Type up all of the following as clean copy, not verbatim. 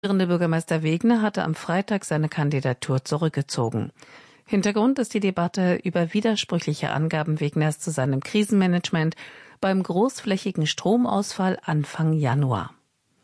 Der Bürgermeister Wegner hatte am Freitag seine Kandidatur zurückgezogen. Hintergrund ist die Debatte über widersprüchliche Angaben Wegners zu seinem Krisenmanagement beim großflächigen Stromausfall Anfang Januar.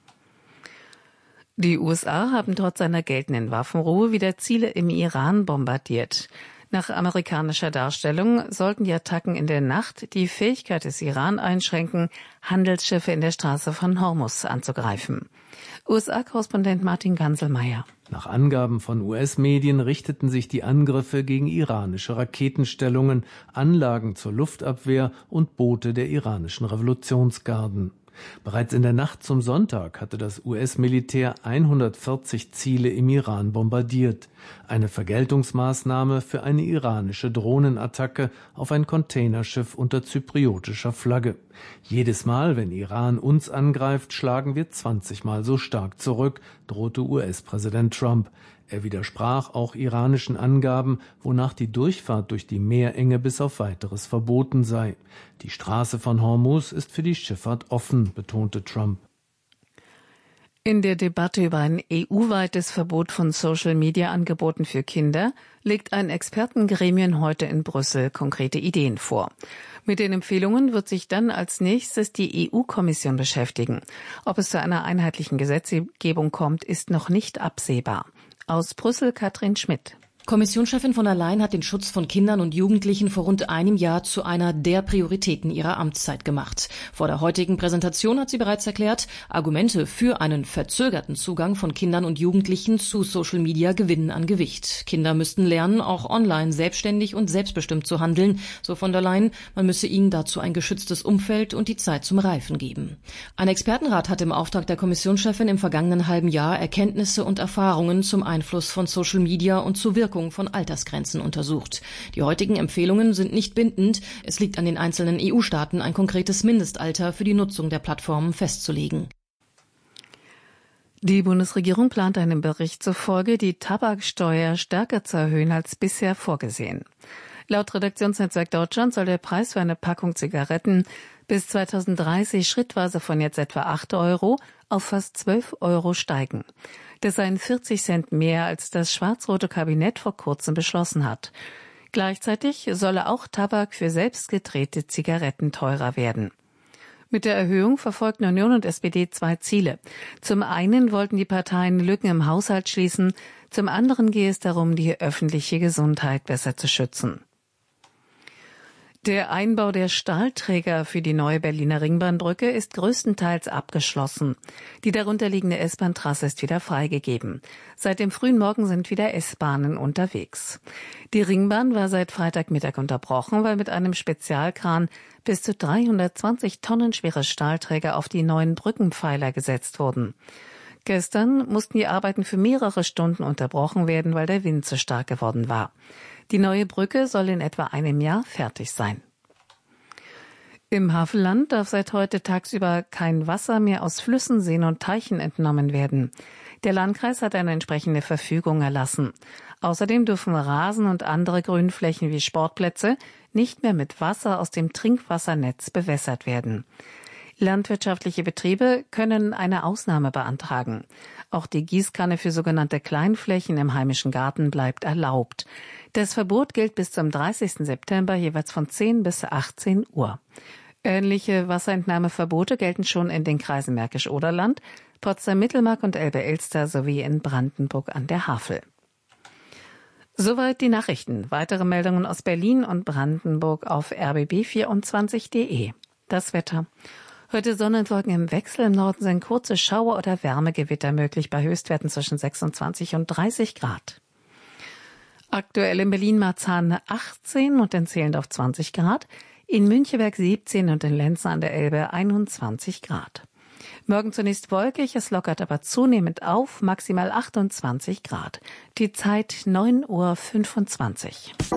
Die USA haben trotz einer geltenden Waffenruhe wieder Ziele im Iran bombardiert. Nach amerikanischer Darstellung sollten die Attacken in der Nacht die Fähigkeit des Iran einschränken, Handelsschiffe in der Straße von Hormuz anzugreifen. USA-Korrespondent Martin Ganselmeier. Nach Angaben von US-Medien richteten sich die Angriffe gegen iranische Raketenstellungen, Anlagen zur Luftabwehr und Boote der iranischen Revolutionsgarden. Bereits in der Nacht zum Sonntag hatte das US-Militär 140 Ziele im Iran bombardiert. Eine Vergeltungsmaßnahme für eine iranische Drohnenattacke auf ein Containerschiff unter zypriotischer Flagge. Jedes Mal, wenn Iran uns angreift, schlagen wir 20 Mal so stark zurück, drohte US-Präsident Trump. Er widersprach auch iranischen Angaben, wonach die Durchfahrt durch die Meerenge bis auf Weiteres verboten sei. Die Straße von Hormuz ist für die Schifffahrt offen, betonte Trump. In der Debatte über ein EU-weites Verbot von Social-Media-Angeboten für Kinder legt ein Expertengremium heute in Brüssel konkrete Ideen vor. Mit den Empfehlungen wird sich dann als nächstes die EU-Kommission beschäftigen. Ob es zu einer einheitlichen Gesetzgebung kommt, ist noch nicht absehbar. Aus Brüssel Katrin Schmidt. Kommissionschefin von der Leyen hat den Schutz von Kindern und Jugendlichen vor rund einem Jahr zu einer der Prioritäten ihrer Amtszeit gemacht. Vor der heutigen Präsentation hat sie bereits erklärt, Argumente für einen verzögerten Zugang von Kindern und Jugendlichen zu Social Media gewinnen an Gewicht. Kinder müssten lernen, auch online selbstständig und selbstbestimmt zu handeln, so von der Leyen. Man müsse ihnen dazu ein geschütztes Umfeld und die Zeit zum Reifen geben. Ein Expertenrat hat im Auftrag der Kommissionschefin im vergangenen halben Jahr Erkenntnisse und Erfahrungen zum Einfluss von Social Media und zur Wirkung von Altersgrenzen untersucht. Die heutigen Empfehlungen sind nicht bindend. Es liegt an den einzelnen EU-Staaten, ein konkretes Mindestalter für die Nutzung der Plattformen festzulegen. Die Bundesregierung plant einem Bericht zufolge, die Tabaksteuer stärker zu erhöhen als bisher vorgesehen. Laut Redaktionsnetzwerk Deutschland soll der Preis für eine Packung Zigaretten bis 2030 schrittweise von jetzt etwa 8 € auf fast 12 € steigen. Das seien 40 Cent mehr, als das schwarz-rote Kabinett vor kurzem beschlossen hat. Gleichzeitig solle auch Tabak für selbstgedrehte Zigaretten teurer werden. Mit der Erhöhung verfolgten Union und SPD 2 Ziele. Zum einen wollten die Parteien Lücken im Haushalt schließen, zum anderen gehe es darum, die öffentliche Gesundheit besser zu schützen. Der Einbau der Stahlträger für die neue Berliner Ringbahnbrücke ist größtenteils abgeschlossen. Die darunterliegende S-Bahn-Trasse ist wieder freigegeben. Seit dem frühen Morgen sind wieder S-Bahnen unterwegs. Die Ringbahn war seit Freitagmittag unterbrochen, weil mit einem Spezialkran bis zu 320 Tonnen schwere Stahlträger auf die neuen Brückenpfeiler gesetzt wurden. Gestern mussten die Arbeiten für mehrere Stunden unterbrochen werden, weil der Wind zu stark geworden war. Die neue Brücke soll in etwa einem Jahr fertig sein. Im Havelland darf seit heute tagsüber kein Wasser mehr aus Flüssen, Seen und Teichen entnommen werden. Der Landkreis hat eine entsprechende Verfügung erlassen. Außerdem dürfen Rasen und andere Grünflächen wie Sportplätze nicht mehr mit Wasser aus dem Trinkwassernetz bewässert werden. Landwirtschaftliche Betriebe können eine Ausnahme beantragen. Auch die Gießkanne für sogenannte Kleinflächen im heimischen Garten bleibt erlaubt. Das Verbot gilt bis zum 30. September jeweils von 10 bis 18 Uhr. Ähnliche Wasserentnahmeverbote gelten schon in den Kreisen Märkisch-Oderland, Potsdam-Mittelmark und Elbe-Elster sowie in Brandenburg an der Havel. Soweit die Nachrichten. Weitere Meldungen aus Berlin und Brandenburg auf rbb24.de. Das Wetter. Heute Sonne und Wolken im Wechsel. Im Norden sind kurze Schauer oder Wärmegewitter möglich bei Höchstwerten zwischen 26 und 30 Grad. Aktuell in Berlin-Marzahn 18 und in Zehlendorf 20 Grad. In Müncheberg 17 und in Lenzern an der Elbe 21 Grad. Morgen zunächst wolkig, es lockert aber zunehmend auf, maximal 28 Grad. Die Zeit 9:25 Uhr.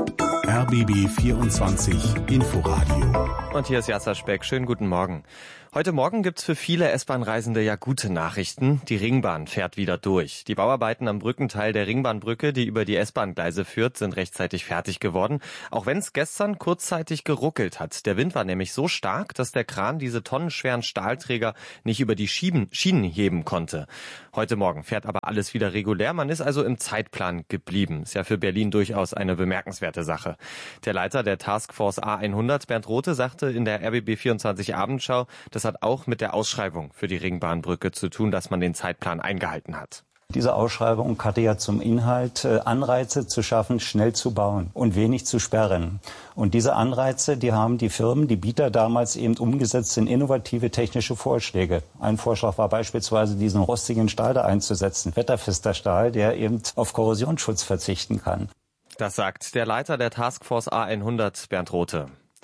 RBB 24 Inforadio. Und hier ist Jasser Speck. Schönen guten Morgen. Heute Morgen gibt's für viele S-Bahn-Reisende ja gute Nachrichten. Die Ringbahn fährt wieder durch. Die Bauarbeiten am Brückenteil der Ringbahnbrücke, die über die S-Bahn-Gleise führt, sind rechtzeitig fertig geworden. Auch wenn es gestern kurzzeitig geruckelt hat. Der Wind war nämlich so stark, dass der Kran diese tonnenschweren Stahlträger nicht über die Schienen heben konnte. Heute Morgen fährt aber alles wieder regulär. Man ist also im Zeitplan geblieben. Ist ja für Berlin durchaus eine bemerkenswerte Sache. Der Leiter der Taskforce A100, Bernd Rothe, sagte in der RBB 24 Abendschau, das hat auch mit der Ausschreibung für die Ringbahnbrücke zu tun, dass man den Zeitplan eingehalten hat. Diese Ausschreibung hatte ja zum Inhalt, Anreize zu schaffen, schnell zu bauen und wenig zu sperren. Und diese Anreize, die haben die Firmen, die Bieter damals eben umgesetzt in innovative technische Vorschläge. Ein Vorschlag war beispielsweise, diesen rostigen Stahl da einzusetzen, wetterfester Stahl, der eben auf Korrosionsschutz verzichten kann. Das sagt der Leiter der Taskforce A100, Bernd Rothe.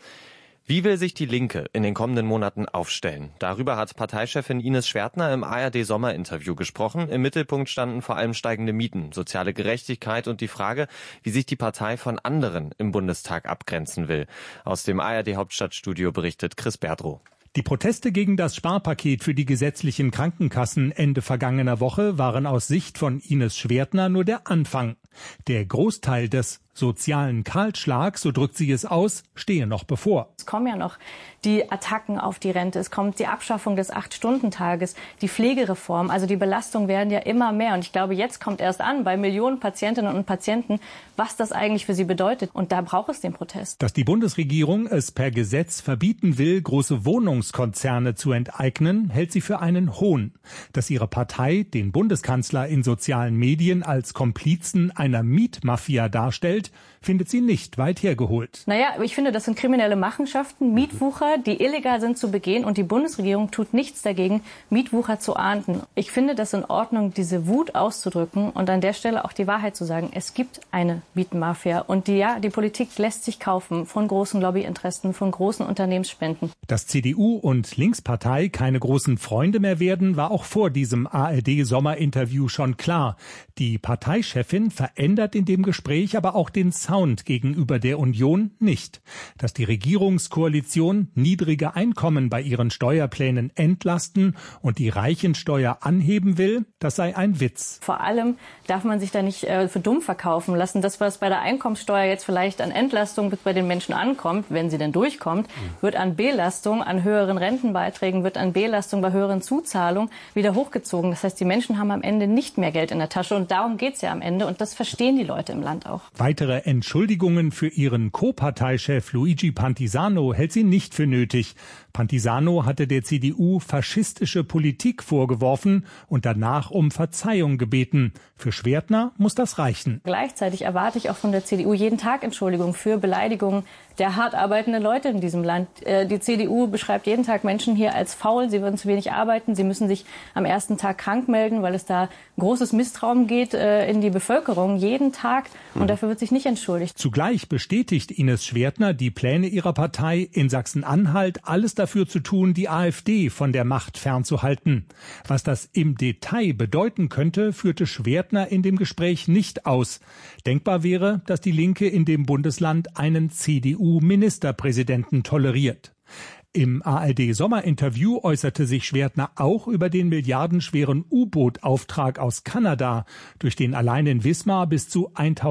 Wie will sich die Linke in den kommenden Monaten aufstellen? Darüber hat Parteichefin Ines Schwertner im ARD-Sommerinterview gesprochen. Im Mittelpunkt standen vor allem steigende Mieten, soziale Gerechtigkeit und die Frage, wie sich die Partei von anderen im Bundestag abgrenzen will. Aus dem ARD-Hauptstadtstudio berichtet Chris Berdrow. Die Proteste gegen das Sparpaket für die gesetzlichen Krankenkassen Ende vergangener Woche waren aus Sicht von Ines Schwertner nur der Anfang. Der Großteil des sozialen Kahlschlags, so drückt sie es aus, stehe noch bevor. Es kommen ja noch die Attacken auf die Rente, es kommt die Abschaffung des 8-Stunden-Tages, die Pflegereform, also die Belastungen werden ja immer mehr. Und ich glaube, jetzt kommt erst an bei Millionen Patientinnen und Patienten, was das eigentlich für sie bedeutet. Und da braucht es den Protest. Dass die Bundesregierung es per Gesetz verbieten will, große Wohnungskonzerne zu enteignen, hält sie für einen Hohn. Dass ihre Partei den Bundeskanzler in sozialen Medien als Komplizen einer Mietmafia darstellt, findet sie nicht weit hergeholt. Naja, ich finde, das sind kriminelle Machenschaften, Mietwucher, die illegal sind zu begehen. Und die Bundesregierung tut nichts dagegen, Mietwucher zu ahnden. Ich finde das in Ordnung, diese Wut auszudrücken und an der Stelle auch die Wahrheit zu sagen. Es gibt eine Mietmafia und die Politik lässt sich kaufen von großen Lobbyinteressen, von großen Unternehmensspenden. Dass CDU und Linkspartei keine großen Freunde mehr werden, war auch vor diesem ARD-Sommerinterview schon klar. Die Parteichefin verändert in dem Gespräch aber auch den Sound gegenüber der Union nicht. Dass die Regierungskoalition niedrige Einkommen bei ihren Steuerplänen entlasten und die Reichensteuer anheben will, das sei ein Witz. Vor allem darf man sich da nicht für dumm verkaufen lassen. Das, was bei der Einkommenssteuer jetzt vielleicht an Entlastung bei den Menschen ankommt, wenn sie denn durchkommt, wird an Belastung, an höheren Rentenbeiträgen, wird an Belastung bei höheren Zuzahlungen wieder hochgezogen. Das heißt, die Menschen haben am Ende nicht mehr Geld in der Tasche und darum geht's ja am Ende und das verstehen die Leute im Land auch. Weitere Entschuldigungen für ihren Co-Parteichef Luigi Pantisano hält sie nicht für nötig. Pantisano hatte der CDU faschistische Politik vorgeworfen und danach um Verzeihung gebeten. Für Schwertner muss das reichen. Gleichzeitig erwarte ich auch von der CDU jeden Tag Entschuldigung für Beleidigungen der hart arbeitenden Leute in diesem Land. Die CDU beschreibt jeden Tag Menschen hier als faul, sie würden zu wenig arbeiten, sie müssen sich am ersten Tag krank melden, weil es da großes Misstrauen geht in die Bevölkerung, jeden Tag. Und dafür wird sich nicht entschuldigt. Zugleich bestätigt Ines Schwertner die Pläne ihrer Partei, in Sachsen-Anhalt alles dafür zu tun, die AfD von der Macht fernzuhalten. Was das im Detail bedeuten könnte, führte Schwertner in dem Gespräch nicht aus. Denkbar wäre, dass die Linke in dem Bundesland einen CDU-Ministerpräsidenten toleriert. Im ARD-Sommerinterview äußerte sich Schwertner auch über den milliardenschweren U-Boot-Auftrag aus Kanada, durch den allein in Wismar bis zu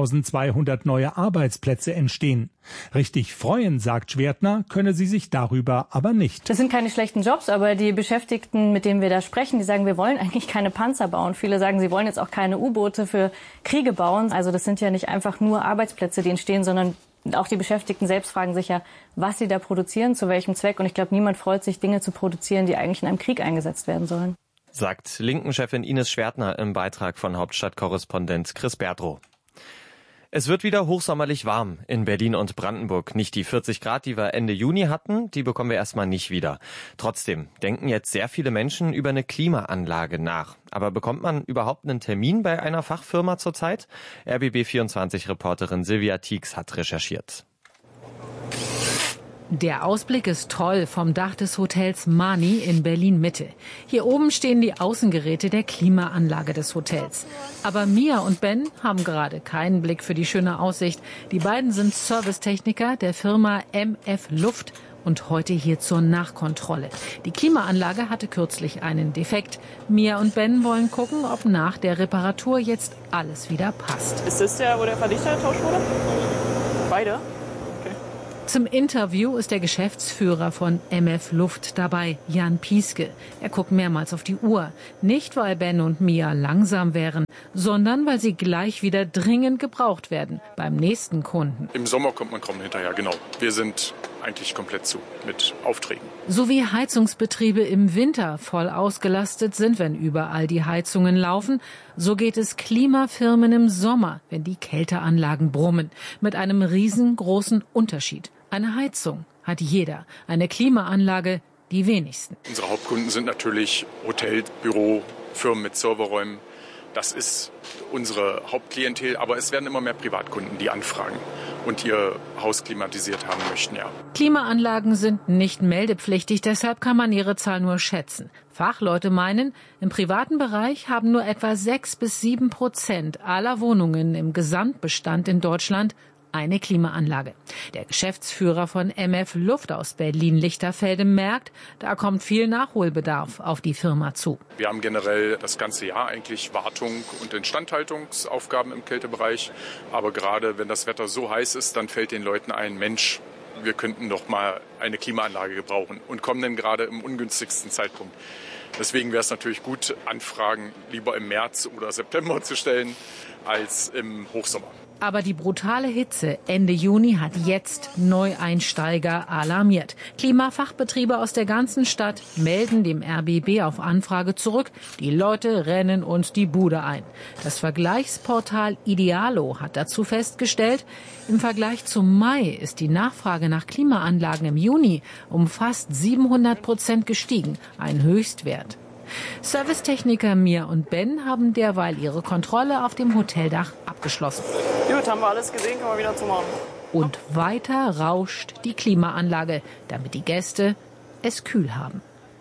1200 neue Arbeitsplätze entstehen. Richtig freuen, sagt Schwertner, könne sie sich darüber aber nicht. Das sind keine schlechten Jobs, aber die Beschäftigten, mit denen wir da sprechen, die sagen, wir wollen eigentlich keine Panzer bauen. Viele sagen, sie wollen jetzt auch keine U-Boote für Kriege bauen. Also das sind ja nicht einfach nur Arbeitsplätze, die entstehen, sondern auch die Beschäftigten selbst fragen sich ja, was sie da produzieren, zu welchem Zweck. Und ich glaube, niemand freut sich, Dinge zu produzieren, die eigentlich in einem Krieg eingesetzt werden sollen. Sagt Linken-Chefin Ines Schwertner im Beitrag von Hauptstadtkorrespondent Chris Berdrow. Es wird wieder hochsommerlich warm in Berlin und Brandenburg. Nicht die 40 Grad, die wir Ende Juni hatten, die bekommen wir erstmal nicht wieder. Trotzdem denken jetzt sehr viele Menschen über eine Klimaanlage nach. Aber bekommt man überhaupt einen Termin bei einer Fachfirma zurzeit? RBB24-Reporterin Silvia Tieks hat recherchiert. Der Ausblick ist toll vom Dach des Hotels Mani in Berlin-Mitte. Hier oben stehen die Außengeräte der Klimaanlage des Hotels. Aber Mia und Ben haben gerade keinen Blick für die schöne Aussicht. Die beiden sind Servicetechniker der Firma MF Luft und heute hier zur Nachkontrolle. Die Klimaanlage hatte kürzlich einen Defekt. Mia und Ben wollen gucken, ob nach der Reparatur jetzt alles wieder passt. Ist das der, wo der Verdichter getauscht wurde? Beide? Zum Interview ist der Geschäftsführer von MF Luft dabei, Jan Pieske. Er guckt mehrmals auf die Uhr. Nicht, weil Ben und Mia langsam wären, sondern weil sie gleich wieder dringend gebraucht werden beim nächsten Kunden. Im Sommer kommt man kaum hinterher, genau. Wir sind eigentlich komplett zu mit Aufträgen. So wie Heizungsbetriebe im Winter voll ausgelastet sind, wenn überall die Heizungen laufen, so geht es Klimafirmen im Sommer, wenn die Kälteanlagen brummen. Mit einem riesengroßen Unterschied. Eine Heizung hat jeder, eine Klimaanlage die wenigsten. Unsere Hauptkunden sind natürlich Hotel, Büro, Firmen mit Serverräumen. Das ist unsere Hauptklientel, aber es werden immer mehr Privatkunden, die anfragen und ihr Haus klimatisiert haben möchten, ja. Klimaanlagen sind nicht meldepflichtig, deshalb kann man ihre Zahl nur schätzen. Fachleute meinen, im privaten Bereich haben nur etwa 6-7% aller Wohnungen im Gesamtbestand in Deutschland eine Klimaanlage. Der Geschäftsführer von MF Luft aus Berlin-Lichterfelde merkt, da kommt viel Nachholbedarf auf die Firma zu. Wir haben generell das ganze Jahr eigentlich Wartung und Instandhaltungsaufgaben im Kältebereich. Aber gerade wenn das Wetter so heiß ist, dann fällt den Leuten ein, Mensch, wir könnten doch mal eine Klimaanlage gebrauchen und kommen dann gerade im ungünstigsten Zeitpunkt. Deswegen wäre es natürlich gut, Anfragen lieber im März oder September zu stellen als im Hochsommer. Aber die brutale Hitze Ende Juni hat jetzt Neueinsteiger alarmiert. Klimafachbetriebe aus der ganzen Stadt melden dem RBB auf Anfrage zurück. Die Leute rennen uns die Bude ein. Das Vergleichsportal Idealo hat dazu festgestellt, im Vergleich zum Mai ist die Nachfrage nach Klimaanlagen im Juni um fast 700% gestiegen. Ein Höchstwert. Servicetechniker Mia und Ben haben derweil ihre Kontrolle auf dem Hoteldach abgeschlossen. Gut, haben wir alles gesehen, können wir wieder zumachen. Und weiter rauscht die Klimaanlage, damit die Gäste es kühl haben.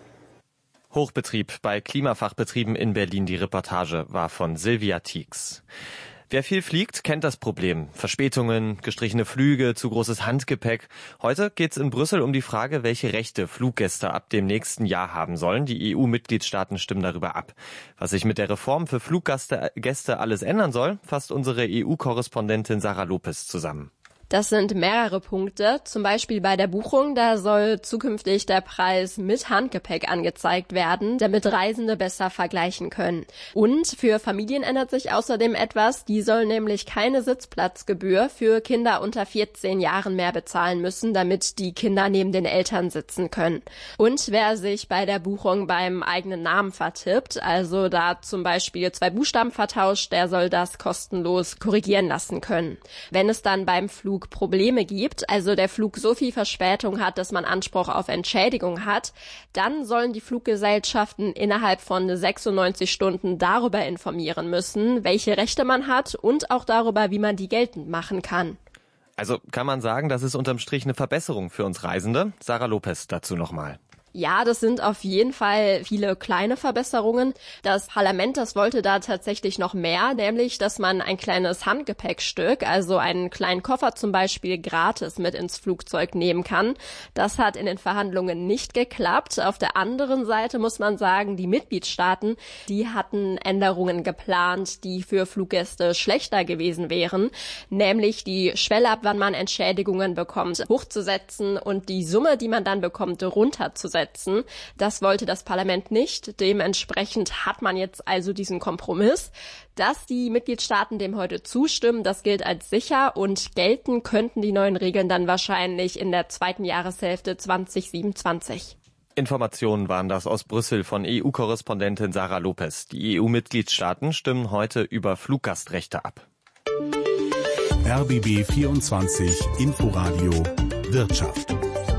Hochbetrieb bei Klimafachbetrieben in Berlin. Die Reportage war von Silvia Tieks. Wer viel fliegt, kennt das Problem. Verspätungen, gestrichene Flüge, zu großes Handgepäck. Heute geht's in Brüssel um die Frage, welche Rechte Fluggäste ab dem nächsten Jahr haben sollen. Die EU-Mitgliedstaaten stimmen darüber ab. Was sich mit der Reform für Fluggäste alles ändern soll, fasst unsere EU-Korrespondentin Sarah Lopez zusammen. Das sind mehrere Punkte. Zum Beispiel bei der Buchung, da soll zukünftig der Preis mit Handgepäck angezeigt werden, damit Reisende besser vergleichen können. Und für Familien ändert sich außerdem etwas. Die sollen nämlich keine Sitzplatzgebühr für Kinder unter 14 Jahren mehr bezahlen müssen, damit die Kinder neben den Eltern sitzen können. Und wer sich bei der Buchung beim eigenen Namen vertippt, also da zum Beispiel 2 Buchstaben vertauscht, der soll das kostenlos korrigieren lassen können. Wenn es dann beim Flug Probleme gibt, also der Flug so viel Verspätung hat, dass man Anspruch auf Entschädigung hat, dann sollen die Fluggesellschaften innerhalb von 96 Stunden darüber informieren müssen, welche Rechte man hat und auch darüber, wie man die geltend machen kann. Also kann man sagen, das ist unterm Strich eine Verbesserung für uns Reisende. Sarah Lopez dazu nochmal. Ja, das sind auf jeden Fall viele kleine Verbesserungen. Das Parlament, das wollte da tatsächlich noch mehr, nämlich, dass man ein kleines Handgepäckstück, also einen kleinen Koffer zum Beispiel, gratis mit ins Flugzeug nehmen kann. Das hat in den Verhandlungen nicht geklappt. Auf der anderen Seite muss man sagen, die Mitgliedstaaten, die hatten Änderungen geplant, die für Fluggäste schlechter gewesen wären, nämlich die Schwelle, ab wann man Entschädigungen bekommt, hochzusetzen und die Summe, die man dann bekommt, runterzusetzen. Das wollte das Parlament nicht. Dementsprechend hat man jetzt also diesen Kompromiss. Dass die Mitgliedstaaten dem heute zustimmen, das gilt als sicher und gelten könnten die neuen Regeln dann wahrscheinlich in der zweiten Jahreshälfte 2027. Informationen waren das aus Brüssel von EU-Korrespondentin Sarah Lopez. Die EU-Mitgliedstaaten stimmen heute über Fluggastrechte ab. RBB 24 Inforadio Wirtschaft.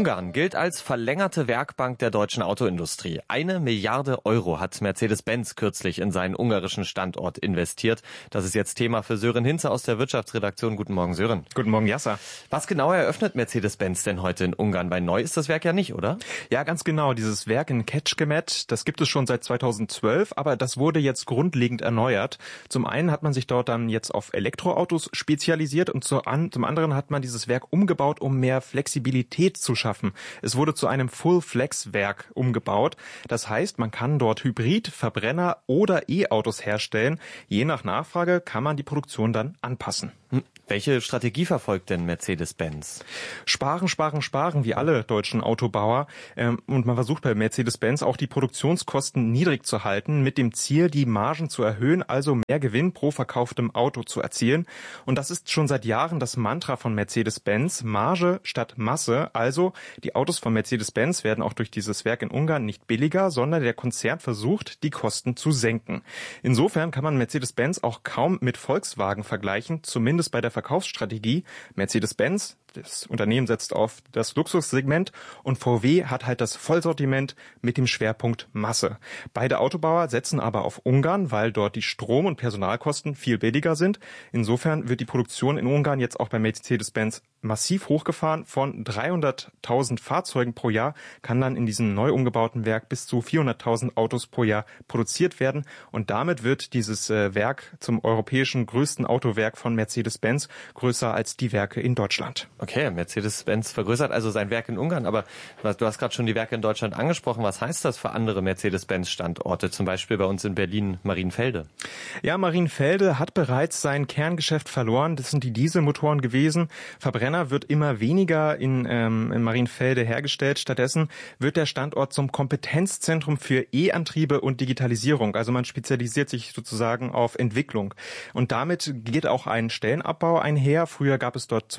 Ungarn gilt als verlängerte Werkbank der deutschen Autoindustrie. 1 Milliarde Euro hat Mercedes-Benz kürzlich in seinen ungarischen Standort investiert. Das ist jetzt Thema für Sören Hinze aus der Wirtschaftsredaktion. Guten Morgen, Sören. Guten Morgen, Jassa. Was genau eröffnet Mercedes-Benz denn heute in Ungarn? Weil neu ist das Werk ja nicht, oder? Ja, ganz genau. Dieses Werk in Kecskemét, das gibt es schon seit 2012, aber das wurde jetzt grundlegend erneuert. Zum einen hat man sich dort dann jetzt auf Elektroautos spezialisiert und zum anderen hat man dieses Werk umgebaut, um mehr Flexibilität zu schaffen. Es wurde zu einem Full-Flex-Werk umgebaut. Das heißt, man kann dort Hybrid-, Verbrenner- oder E-Autos herstellen. Je nach Nachfrage kann man die Produktion dann anpassen. Welche Strategie verfolgt denn Mercedes-Benz? Sparen, sparen, sparen, wie alle deutschen Autobauer. Und man versucht bei Mercedes-Benz auch die Produktionskosten niedrig zu halten, mit dem Ziel, die Margen zu erhöhen, also mehr Gewinn pro verkauftem Auto zu erzielen. Und das ist schon seit Jahren das Mantra von Mercedes-Benz, Marge statt Masse. Also die Autos von Mercedes-Benz werden auch durch dieses Werk in Ungarn nicht billiger, sondern der Konzern versucht, die Kosten zu senken. Insofern kann man Mercedes-Benz auch kaum mit Volkswagen vergleichen, zumindest bei der Verkaufsstrategie. Mercedes-Benz, das Unternehmen, setzt auf das Luxussegment und VW hat halt das Vollsortiment mit dem Schwerpunkt Masse. Beide Autobauer setzen aber auf Ungarn, weil dort die Strom- und Personalkosten viel billiger sind. Insofern wird die Produktion in Ungarn jetzt auch bei Mercedes-Benz massiv hochgefahren. Von 300.000 Fahrzeugen pro Jahr kann dann in diesem neu umgebauten Werk bis zu 400.000 Autos pro Jahr produziert werden. Und damit wird dieses Werk zum europäischen größten Autowerk von Mercedes-Benz, größer als die Werke in Deutschland. Okay, Mercedes-Benz vergrößert also sein Werk in Ungarn, aber du hast gerade schon die Werke in Deutschland angesprochen. Was heißt das für andere Mercedes-Benz-Standorte, zum Beispiel bei uns in Berlin Marienfelde? Ja, Marienfelde hat bereits sein Kerngeschäft verloren. Das sind die Dieselmotoren gewesen. Verbrenner wird immer weniger in Marienfelde hergestellt. Stattdessen wird der Standort zum Kompetenzzentrum für E-Antriebe und Digitalisierung. Also man spezialisiert sich sozusagen auf Entwicklung. Und damit geht auch ein Stellenabbau einher. Früher gab es dort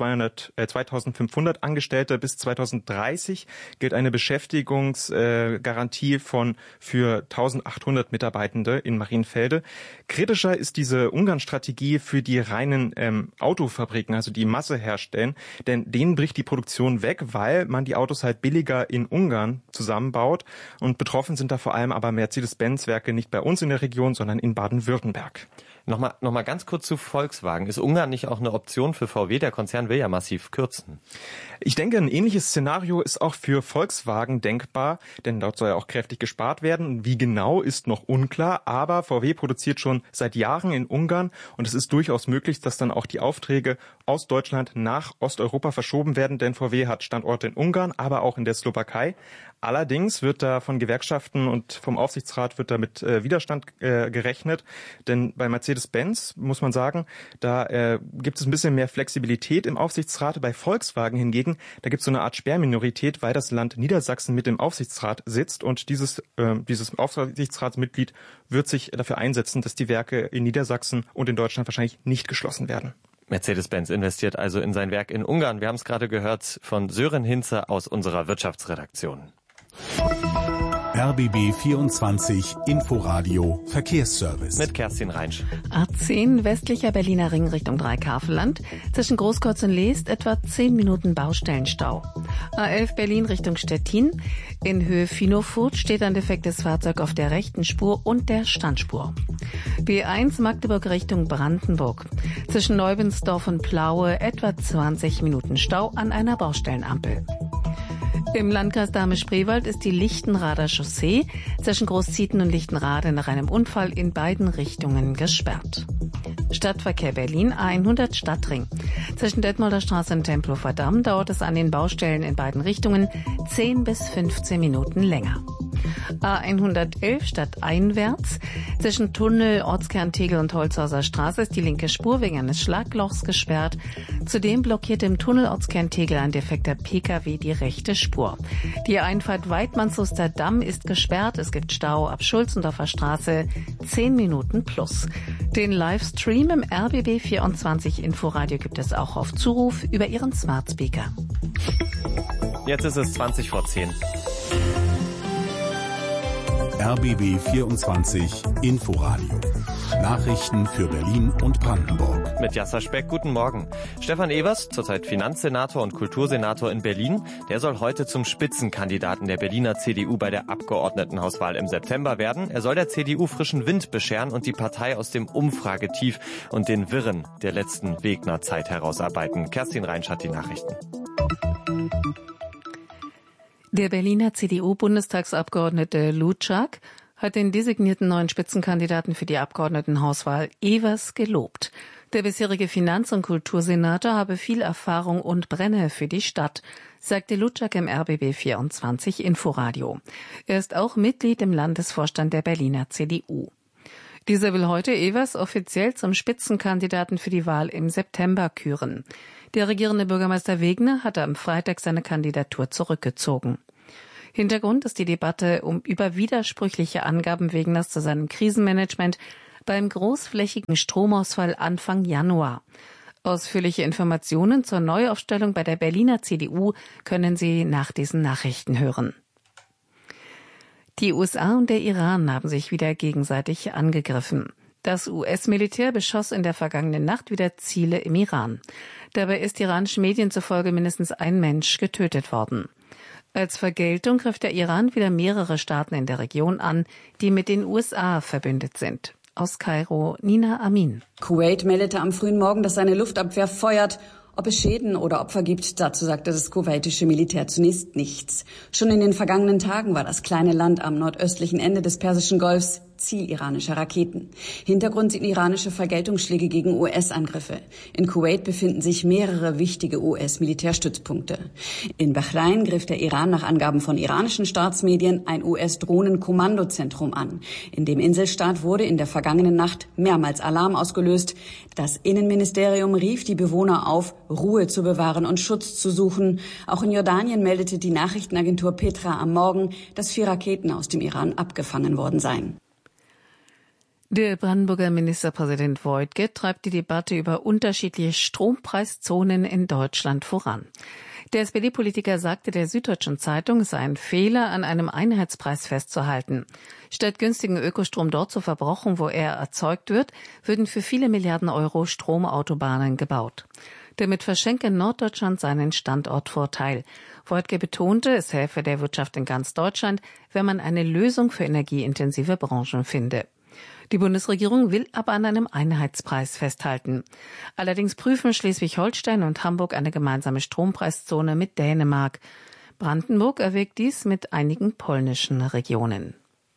2500 Angestellte. Bis 2030 gilt eine Beschäftigungsgarantie für 1800 Mitarbeitende in Marienfelde. Kritischer ist diese Ungarn-Strategie für die reinen Autofabriken, also die Masse herstellen, denn denen bricht die Produktion weg, weil man die Autos halt billiger in Ungarn zusammenbaut. Und betroffen sind da vor allem aber Mercedes-Benz-Werke nicht bei uns in der Region, sondern in Baden-Württemberg. Nochmal ganz kurz zu Volkswagen. Ist Ungarn nicht auch eine Option für VW? Der Konzern will ja massiv kürzen. Ich denke, ein ähnliches Szenario ist auch für Volkswagen denkbar, denn dort soll ja auch kräftig gespart werden. Wie genau, ist noch unklar, aber VW produziert schon seit Jahren in Ungarn und es ist durchaus möglich, dass dann auch die Aufträge aus Deutschland nach Osteuropa verschoben werden, denn VW hat Standorte in Ungarn, aber auch in der Slowakei. Allerdings wird da von Gewerkschaften und vom Aufsichtsrat wird da mit Widerstand gerechnet, denn bei Mercedes-Benz muss man sagen, da gibt es ein bisschen mehr Flexibilität im Aufsichtsrat. Bei Volkswagen hingegen, da gibt es so eine Art Sperrminorität, weil das Land Niedersachsen mit im Aufsichtsrat sitzt und dieses Aufsichtsratsmitglied wird sich dafür einsetzen, dass die Werke in Niedersachsen und in Deutschland wahrscheinlich nicht geschlossen werden. Mercedes-Benz investiert also in sein Werk in Ungarn. Wir haben es gerade gehört von Sören Hinze aus unserer Wirtschaftsredaktion. RBB 24 Inforadio Verkehrsservice. Mit Kerstin Reinsch. A10 westlicher Berliner Ring Richtung Dreikäferland. Zwischen Großkreuz und Leest etwa 10 Minuten Baustellenstau. A11 Berlin Richtung Stettin. In Höhe Finofurt steht ein defektes Fahrzeug auf der rechten Spur und der Standspur. B1 Magdeburg Richtung Brandenburg. Zwischen Neubensdorf und Plaue etwa 20 Minuten Stau an einer Baustellenampel. Im Landkreis Dahme-Spreewald ist die Lichtenrader Chaussee zwischen Großzieten und Lichtenrade nach einem Unfall in beiden Richtungen gesperrt. Stadtverkehr Berlin A100 Stadtring. Zwischen Detmolder Straße und Tempelhofer Damm dauert es an den Baustellen in beiden Richtungen 10 bis 15 Minuten länger. A111 stadteinwärts. Zwischen Tunnel, Ortskern Tegel und Holzhauser Straße ist die linke Spur wegen eines Schlaglochs gesperrt. Zudem blockiert im Tunnel Ortskern Tegel ein defekter Pkw die rechte Spur. Die Einfahrt Weidmannshuster Damm ist gesperrt. Es gibt Stau ab Schulzendorfer Straße 10 Minuten plus. Den Livestream im RBB 24 Inforadio gibt es auch auf Zuruf über Ihren Smart Speaker. Jetzt ist es 20 vor 10. RBB 24 Inforadio Nachrichten für Berlin und Brandenburg. Mit Jasser Speck, guten Morgen. Stefan Evers, zurzeit Finanzsenator und Kultursenator in Berlin, der soll heute zum Spitzenkandidaten der Berliner CDU bei der Abgeordnetenhauswahl im September werden. Er soll der CDU frischen Wind bescheren und die Partei aus dem Umfragetief und den Wirren der letzten Wegner-Zeit herausarbeiten. Kerstin Reinsch hat die Nachrichten. Der Berliner CDU-Bundestagsabgeordnete Luczak hat den designierten neuen Spitzenkandidaten für die Abgeordnetenhauswahl Evers gelobt. Der bisherige Finanz- und Kultursenator habe viel Erfahrung und brenne für die Stadt, sagte Luczak im RBB 24 Inforadio. Er ist auch Mitglied im Landesvorstand der Berliner CDU. Dieser will heute Evers offiziell zum Spitzenkandidaten für die Wahl im September küren. Der regierende Bürgermeister Wegner hatte am Freitag seine Kandidatur zurückgezogen. Hintergrund ist die Debatte über widersprüchliche Angaben Wegners zu seinem Krisenmanagement beim großflächigen Stromausfall Anfang Januar. Ausführliche Informationen zur Neuaufstellung bei der Berliner CDU können Sie nach diesen Nachrichten hören. Die USA und der Iran haben sich wieder gegenseitig angegriffen. Das US-Militär beschoss in der vergangenen Nacht wieder Ziele im Iran. Dabei ist iranischen Medien zufolge mindestens ein Mensch getötet worden. Als Vergeltung griff der Iran wieder mehrere Staaten in der Region an, die mit den USA verbündet sind. Aus Kairo, Nina Amin. Kuwait meldete am frühen Morgen, dass seine Luftabwehr feuert. Ob es Schäden oder Opfer gibt, dazu sagte das kuwaitische Militär zunächst nichts. Schon in den vergangenen Tagen war das kleine Land am nordöstlichen Ende des Persischen Golfs Ziel iranischer Raketen. Hintergrund sind iranische Vergeltungsschläge gegen US-Angriffe. In Kuwait befinden sich mehrere wichtige US-Militärstützpunkte. In Bahrain griff der Iran nach Angaben von iranischen Staatsmedien ein US-Drohnenkommandozentrum an. In dem Inselstaat wurde in der vergangenen Nacht mehrmals Alarm ausgelöst. Das Innenministerium rief die Bewohner auf, Ruhe zu bewahren und Schutz zu suchen. Auch in Jordanien meldete die Nachrichtenagentur Petra am Morgen, dass 4 Raketen aus dem Iran abgefangen worden seien. Der Brandenburger Ministerpräsident Woidke treibt die Debatte über unterschiedliche Strompreiszonen in Deutschland voran. Der SPD-Politiker sagte der Süddeutschen Zeitung, es sei ein Fehler, an einem Einheitspreis festzuhalten. Statt günstigen Ökostrom dort zu verbrauchen, wo er erzeugt wird, würden für viele Milliarden Euro Stromautobahnen gebaut. Damit verschenke Norddeutschland seinen Standortvorteil. Woidke betonte, es helfe der Wirtschaft in ganz Deutschland, wenn man eine Lösung für energieintensive Branchen finde. Die Bundesregierung will aber an einem Einheitspreis festhalten. Allerdings prüfen Schleswig-Holstein und Hamburg eine gemeinsame Strompreiszone mit Dänemark. Brandenburg erwägt dies mit einigen polnischen Regionen.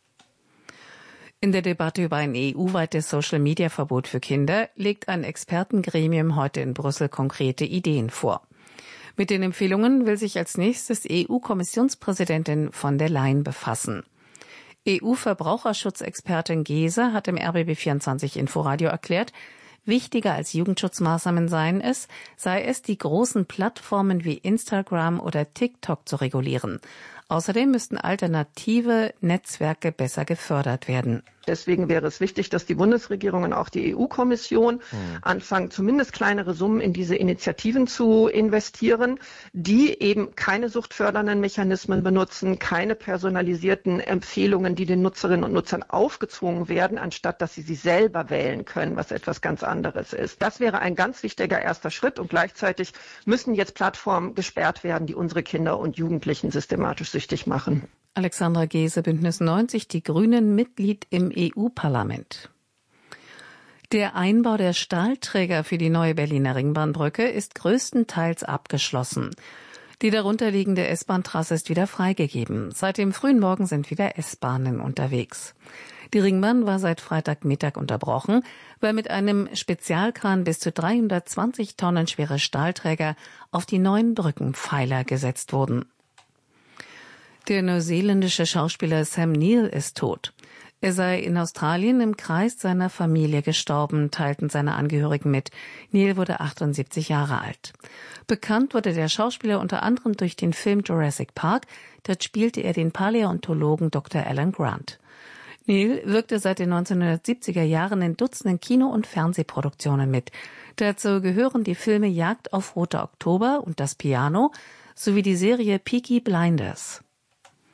In der Debatte über ein EU-weites Social-Media-Verbot für Kinder legt ein Expertengremium heute in Brüssel konkrete Ideen vor. Mit den Empfehlungen will sich als nächstes EU-Kommissionspräsidentin von der Leyen befassen. EU-Verbraucherschutzexpertin Geese hat im RBB 24 Inforadio erklärt, wichtiger als Jugendschutzmaßnahmen sei es, die großen Plattformen wie Instagram oder TikTok zu regulieren. Außerdem müssten alternative Netzwerke besser gefördert werden. Deswegen wäre es wichtig, dass die Bundesregierung und auch die EU-Kommission anfangen, zumindest kleinere Summen in diese Initiativen zu investieren, die eben keine suchtfördernden Mechanismen benutzen, keine personalisierten Empfehlungen, die den Nutzerinnen und Nutzern aufgezwungen werden, anstatt dass sie selber wählen können, was etwas ganz anderes ist. Das wäre ein ganz wichtiger erster Schritt und gleichzeitig müssen jetzt Plattformen gesperrt werden, die unsere Kinder und Jugendlichen systematisch süchtig machen. Alexandra Geese, Bündnis 90, die Grünen, Mitglied im EU-Parlament. Der Einbau der Stahlträger für die neue Berliner Ringbahnbrücke ist größtenteils abgeschlossen. Die darunterliegende S-Bahn-Trasse ist wieder freigegeben. Seit dem frühen Morgen sind wieder S-Bahnen unterwegs. Die Ringbahn war seit Freitagmittag unterbrochen, weil mit einem Spezialkran bis zu 320 Tonnen schwere Stahlträger auf die neuen Brückenpfeiler gesetzt wurden. Der neuseeländische Schauspieler Sam Neill ist tot. Er sei in Australien im Kreis seiner Familie gestorben, teilten seine Angehörigen mit. Neill wurde 78 Jahre alt. Bekannt wurde der Schauspieler unter anderem durch den Film Jurassic Park. Dort spielte er den Paläontologen Dr. Alan Grant. Neill wirkte seit den 1970er Jahren in Dutzenden Kino- und Fernsehproduktionen mit. Dazu gehören die Filme Jagd auf Roter Oktober und Das Piano sowie die Serie Peaky Blinders.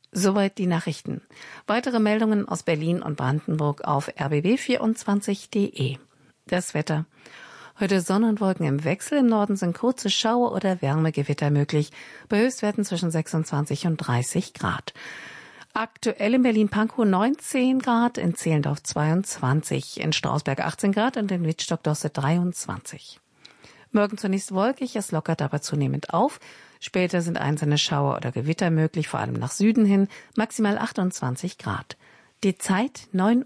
Soweit die Nachrichten. Weitere Meldungen aus Berlin und Brandenburg auf rbb24.de. Das Wetter. Heute Sonne und Wolken im Wechsel. Im Norden sind kurze Schauer oder Wärmegewitter möglich. Bei Höchstwerten zwischen 26 und 30 Grad. Aktuell in Berlin-Pankow 19 Grad, in Zehlendorf 22, in Strausberg 18 Grad und in Wittstock-Dosse 23. Morgen zunächst wolkig, es lockert aber zunehmend auf. Später sind einzelne Schauer oder Gewitter möglich, vor allem nach Süden hin, maximal 28 Grad. Die Zeit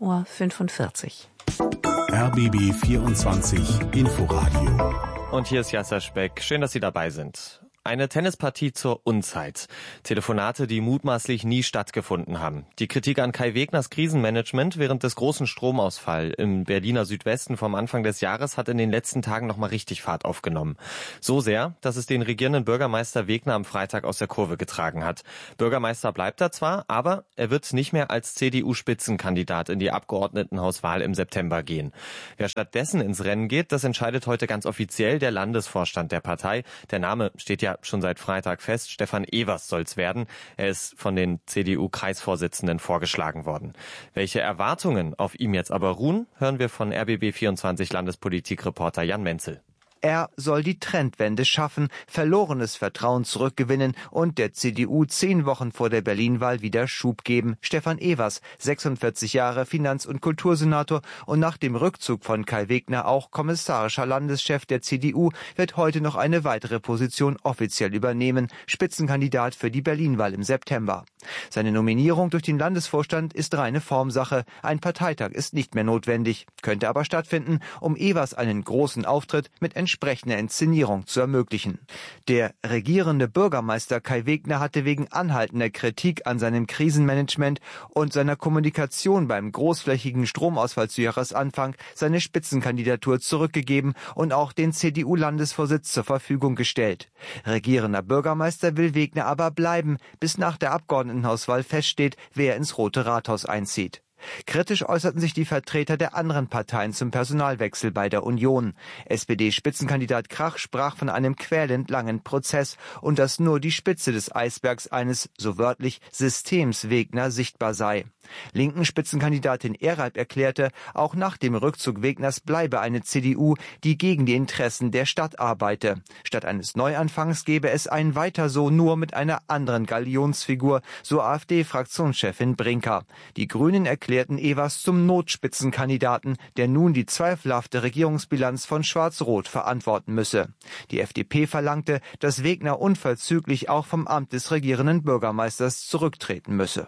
9:45 Uhr. RBB 24 Inforadio. Und hier ist Yasser Speck. Schön, dass Sie dabei sind. Eine Tennispartie zur Unzeit. Telefonate, die mutmaßlich nie stattgefunden haben. Die Kritik an Kai Wegners Krisenmanagement während des großen Stromausfalls im Berliner Südwesten vom Anfang des Jahres hat in den letzten Tagen nochmal richtig Fahrt aufgenommen. So sehr, dass es den regierenden Bürgermeister Wegner am Freitag aus der Kurve getragen hat. Bürgermeister bleibt er zwar, aber er wird nicht mehr als CDU-Spitzenkandidat in die Abgeordnetenhauswahl im September gehen. Wer stattdessen ins Rennen geht, das entscheidet heute ganz offiziell der Landesvorstand der Partei. Der Name steht ja schon seit Freitag fest. Stefan Evers soll's werden. Er ist von den CDU-Kreisvorsitzenden vorgeschlagen worden. Welche Erwartungen auf ihm jetzt aber ruhen, hören wir von RBB24 Landespolitikreporter Jan Menzel. Er soll die Trendwende schaffen, verlorenes Vertrauen zurückgewinnen und der CDU 10 Wochen vor der Berlin-Wahl wieder Schub geben. Stefan Evers, 46 Jahre, Finanz- und Kultursenator und nach dem Rückzug von Kai Wegner auch kommissarischer Landeschef der CDU, wird heute noch eine weitere Position offiziell übernehmen, Spitzenkandidat für die Berlin-Wahl im September. Seine Nominierung durch den Landesvorstand ist reine Formsache. Ein Parteitag ist nicht mehr notwendig, könnte aber stattfinden, um Evers einen großen Auftritt mit entsprechende Inszenierung zu ermöglichen. Der regierende Bürgermeister Kai Wegner hatte wegen anhaltender Kritik an seinem Krisenmanagement und seiner Kommunikation beim großflächigen Stromausfall zu Jahresanfang seine Spitzenkandidatur zurückgegeben und auch den CDU-Landesvorsitz zur Verfügung gestellt. Regierender Bürgermeister will Wegner aber bleiben, bis nach der Abgeordnetenhauswahl feststeht, wer ins Rote Rathaus einzieht. Kritisch äußerten sich die Vertreter der anderen Parteien zum Personalwechsel bei der Union. SPD-Spitzenkandidat Krach sprach von einem quälend langen Prozess und dass nur die Spitze des Eisbergs eines, so wörtlich, Systems Wegner sichtbar sei. Linken Spitzenkandidatin Ehrreib erklärte, auch nach dem Rückzug Wegners bleibe eine CDU, die gegen die Interessen der Stadt arbeite. Statt eines Neuanfangs gebe es ein Weiter so nur mit einer anderen Galionsfigur, so AfD-Fraktionschefin Brinker. Die Grünen erklärten Evers zum Notspitzenkandidaten, der nun die zweifelhafte Regierungsbilanz von Schwarz-Rot verantworten müsse. Die FDP verlangte, dass Wegner unverzüglich auch vom Amt des regierenden Bürgermeisters zurücktreten müsse.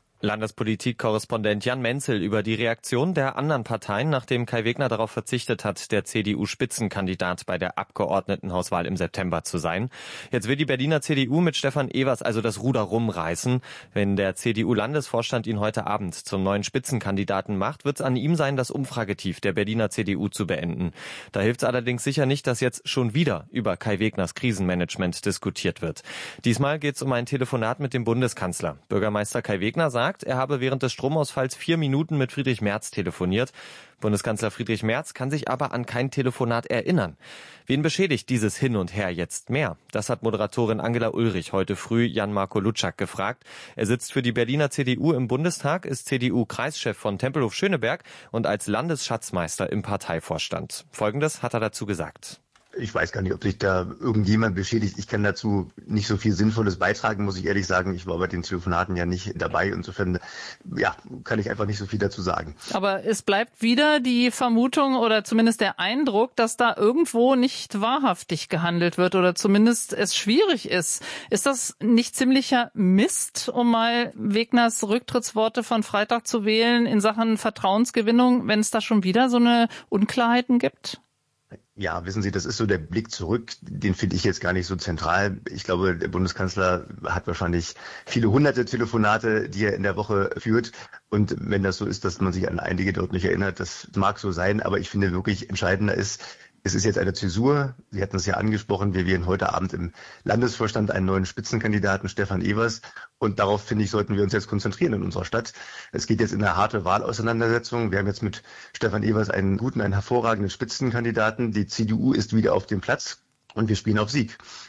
Landespolitik-Korrespondent Jan Menzel über die Reaktion der anderen Parteien, nachdem Kai Wegner darauf verzichtet hat, der CDU-Spitzenkandidat bei der Abgeordnetenhauswahl im September zu sein. Jetzt will die Berliner CDU mit Stefan Evers also das Ruder rumreißen. Wenn der CDU-Landesvorstand ihn heute Abend zum neuen Spitzenkandidaten macht, wird es an ihm sein, das Umfragetief der Berliner CDU zu beenden. Da hilft es allerdings sicher nicht, dass jetzt schon wieder über Kai Wegners Krisenmanagement diskutiert wird. Diesmal geht es um ein Telefonat mit dem Bundeskanzler. Bürgermeister Kai Wegner sagt, er habe während des Stromausfalls 4 Minuten mit Friedrich Merz telefoniert. Bundeskanzler Friedrich Merz kann sich aber an kein Telefonat erinnern. Wen beschädigt dieses Hin und Her jetzt mehr? Das hat Moderatorin Angela Ulrich heute früh Jan-Marco Lutschak gefragt. Er sitzt für die Berliner CDU im Bundestag, ist CDU-Kreischef von Tempelhof-Schöneberg und als Landesschatzmeister im Parteivorstand. Folgendes hat er dazu gesagt. Ich weiß gar nicht, ob sich da irgendjemand beschädigt. Ich kann dazu nicht so viel Sinnvolles beitragen, muss ich ehrlich sagen. Ich war bei den Telefonaten ja nicht dabei. Insofern, ja, kann ich einfach nicht so viel dazu sagen. Aber es bleibt wieder die Vermutung oder zumindest der Eindruck, dass da irgendwo nicht wahrhaftig gehandelt wird oder zumindest es schwierig ist. Ist das nicht ziemlicher Mist, um mal Wegners Rücktrittsworte von Freitag zu wählen in Sachen Vertrauensgewinnung, wenn es da schon wieder so eine Unklarheiten gibt? Ja, wissen Sie, das ist so der Blick zurück, den finde ich jetzt gar nicht so zentral. Ich glaube, der Bundeskanzler hat wahrscheinlich viele hunderte Telefonate, die er in der Woche führt. Und wenn das so ist, dass man sich an einige dort nicht erinnert, das mag so sein. Aber ich finde wirklich entscheidender ist, es ist jetzt eine Zäsur. Sie hatten es ja angesprochen. Wir wählen heute Abend im Landesvorstand einen neuen Spitzenkandidaten, Stefan Evers. Und darauf, finde ich, sollten wir uns jetzt konzentrieren in unserer Stadt. Es geht jetzt in eine harte Wahlauseinandersetzung. Wir haben jetzt mit Stefan Evers einen guten, einen hervorragenden Spitzenkandidaten. Die CDU ist wieder auf dem Platz und wir spielen auf Sieg.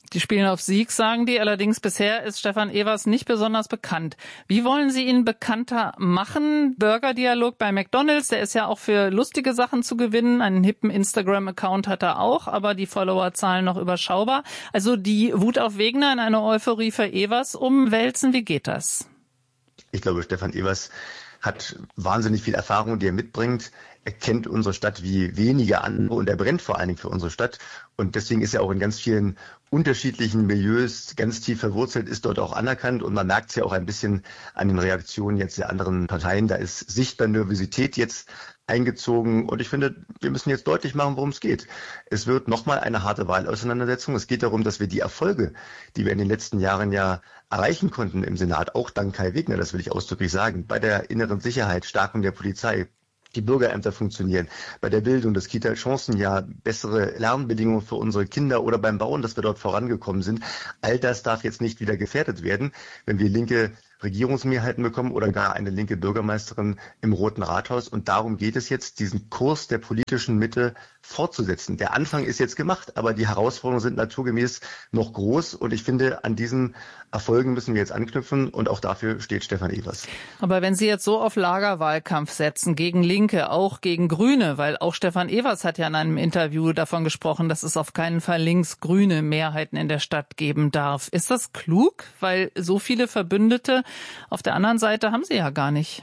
Die spielen auf Sieg, sagen die. Allerdings bisher ist Stefan Evers nicht besonders bekannt. Wie wollen Sie ihn bekannter machen? Burgerdialog bei McDonald's, der ist ja auch für lustige Sachen zu gewinnen. Einen hippen Instagram-Account hat er auch, aber die Followerzahlen noch überschaubar. Also die Wut auf Wegener in eine Euphorie für Evers umwälzen. Wie geht das? Ich glaube, Stefan Evers hat wahnsinnig viel Erfahrung, die er mitbringt. Er kennt unsere Stadt wie wenige andere und er brennt vor allen Dingen für unsere Stadt. Und deswegen ist er auch in ganz vielen unterschiedlichen Milieus ganz tief verwurzelt, ist dort auch anerkannt. Und man merkt es ja auch ein bisschen an den Reaktionen jetzt der anderen Parteien. Da ist sichtbar Nervosität jetzt eingezogen. Und ich finde, wir müssen jetzt deutlich machen, worum es geht. Es wird nochmal eine harte Wahlauseinandersetzung. Es geht darum, dass wir die Erfolge, die wir in den letzten Jahren ja erreichen konnten im Senat, auch dank Kai Wegner, das will ich ausdrücklich sagen, bei der inneren Sicherheit, Stärkung der Polizei, die Bürgerämter funktionieren, bei der Bildung, das Kita-Chancenjahr, bessere Lernbedingungen für unsere Kinder oder beim Bauen, dass wir dort vorangekommen sind. All das darf jetzt nicht wieder gefährdet werden, wenn wir linke Regierungsmehrheiten bekommen oder gar eine linke Bürgermeisterin im Roten Rathaus. Und darum geht es jetzt, diesen Kurs der politischen Mitte fortzusetzen. Der Anfang ist jetzt gemacht, aber die Herausforderungen sind naturgemäß noch groß. Und ich finde, an diesen Erfolgen müssen wir jetzt anknüpfen. Und auch dafür steht Stefan Evers. Aber wenn Sie jetzt so auf Lagerwahlkampf setzen, gegen Linke, auch gegen Grüne, weil auch Stefan Evers hat ja in einem Interview davon gesprochen, dass es auf keinen Fall links-grüne Mehrheiten in der Stadt geben darf. Ist das klug? Weil so viele Verbündete auf der anderen Seite haben Sie ja gar nicht.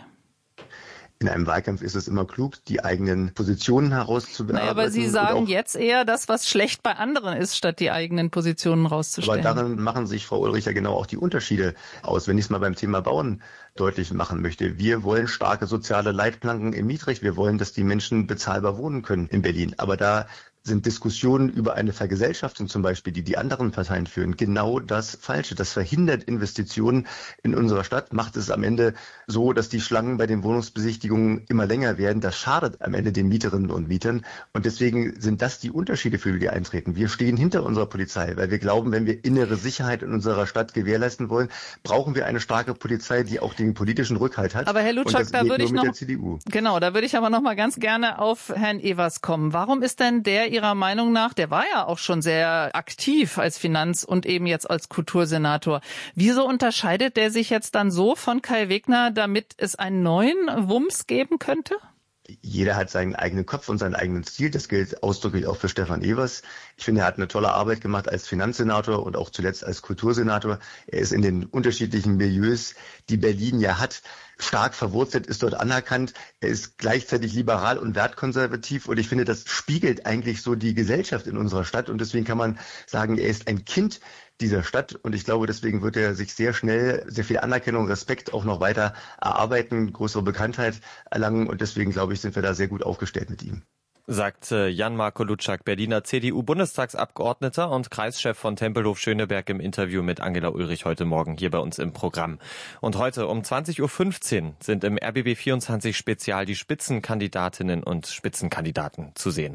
In einem Wahlkampf ist es immer klug, die eigenen Positionen herauszubearbeiten. Aber Sie sagen jetzt eher das, was schlecht bei anderen ist, statt die eigenen Positionen rauszustellen. Aber darin machen sich, Frau Ulrich, ja genau auch die Unterschiede aus. Wenn ich es mal beim Thema Bauen deutlich machen möchte. Wir wollen starke soziale Leitplanken im Mietrecht. Wir wollen, dass die Menschen bezahlbar wohnen können in Berlin. Aber da sind Diskussionen über eine Vergesellschaftung zum Beispiel, die anderen Parteien führen, genau das Falsche. Das verhindert Investitionen in unserer Stadt, macht es am Ende so, dass die Schlangen bei den Wohnungsbesichtigungen immer länger werden. Das schadet am Ende den Mieterinnen und Mietern. Und deswegen sind das die Unterschiede, für die eintreten. Wir stehen hinter unserer Polizei, weil wir glauben, wenn wir innere Sicherheit in unserer Stadt gewährleisten wollen, brauchen wir eine starke Polizei, die auch den politischen Rückhalt hat. Aber Herr Lutschak, da würde ich da würde ich aber noch mal ganz gerne auf Herrn Evers kommen. Warum ist denn der Ihrer Meinung nach, der war ja auch schon sehr aktiv als Finanz- und eben jetzt als Kultursenator. Wieso unterscheidet der sich jetzt dann so von Kai Wegner, damit es einen neuen Wumms geben könnte? Jeder hat seinen eigenen Kopf und seinen eigenen Stil. Das gilt ausdrücklich auch für Stefan Evers. Ich finde, er hat eine tolle Arbeit gemacht als Finanzsenator und auch zuletzt als Kultursenator. Er ist in den unterschiedlichen Milieus, die Berlin ja hat, stark verwurzelt, ist dort anerkannt. Er ist gleichzeitig liberal und wertkonservativ. Und ich finde, das spiegelt eigentlich so die Gesellschaft in unserer Stadt. Und deswegen kann man sagen, er ist ein Kind dieser Stadt. Und ich glaube, deswegen wird er sich sehr schnell sehr viel Anerkennung, Respekt auch noch weiter erarbeiten, größere Bekanntheit erlangen. Und deswegen, glaube ich, sind wir da sehr gut aufgestellt mit ihm. Sagt Jan-Marco Lutschak, Berliner CDU-Bundestagsabgeordneter und Kreischef von Tempelhof-Schöneberg im Interview mit Angela Ulrich heute Morgen hier bei uns im Programm. Und heute um 20.15 Uhr sind im RBB 24 Spezial die Spitzenkandidatinnen und Spitzenkandidaten zu sehen.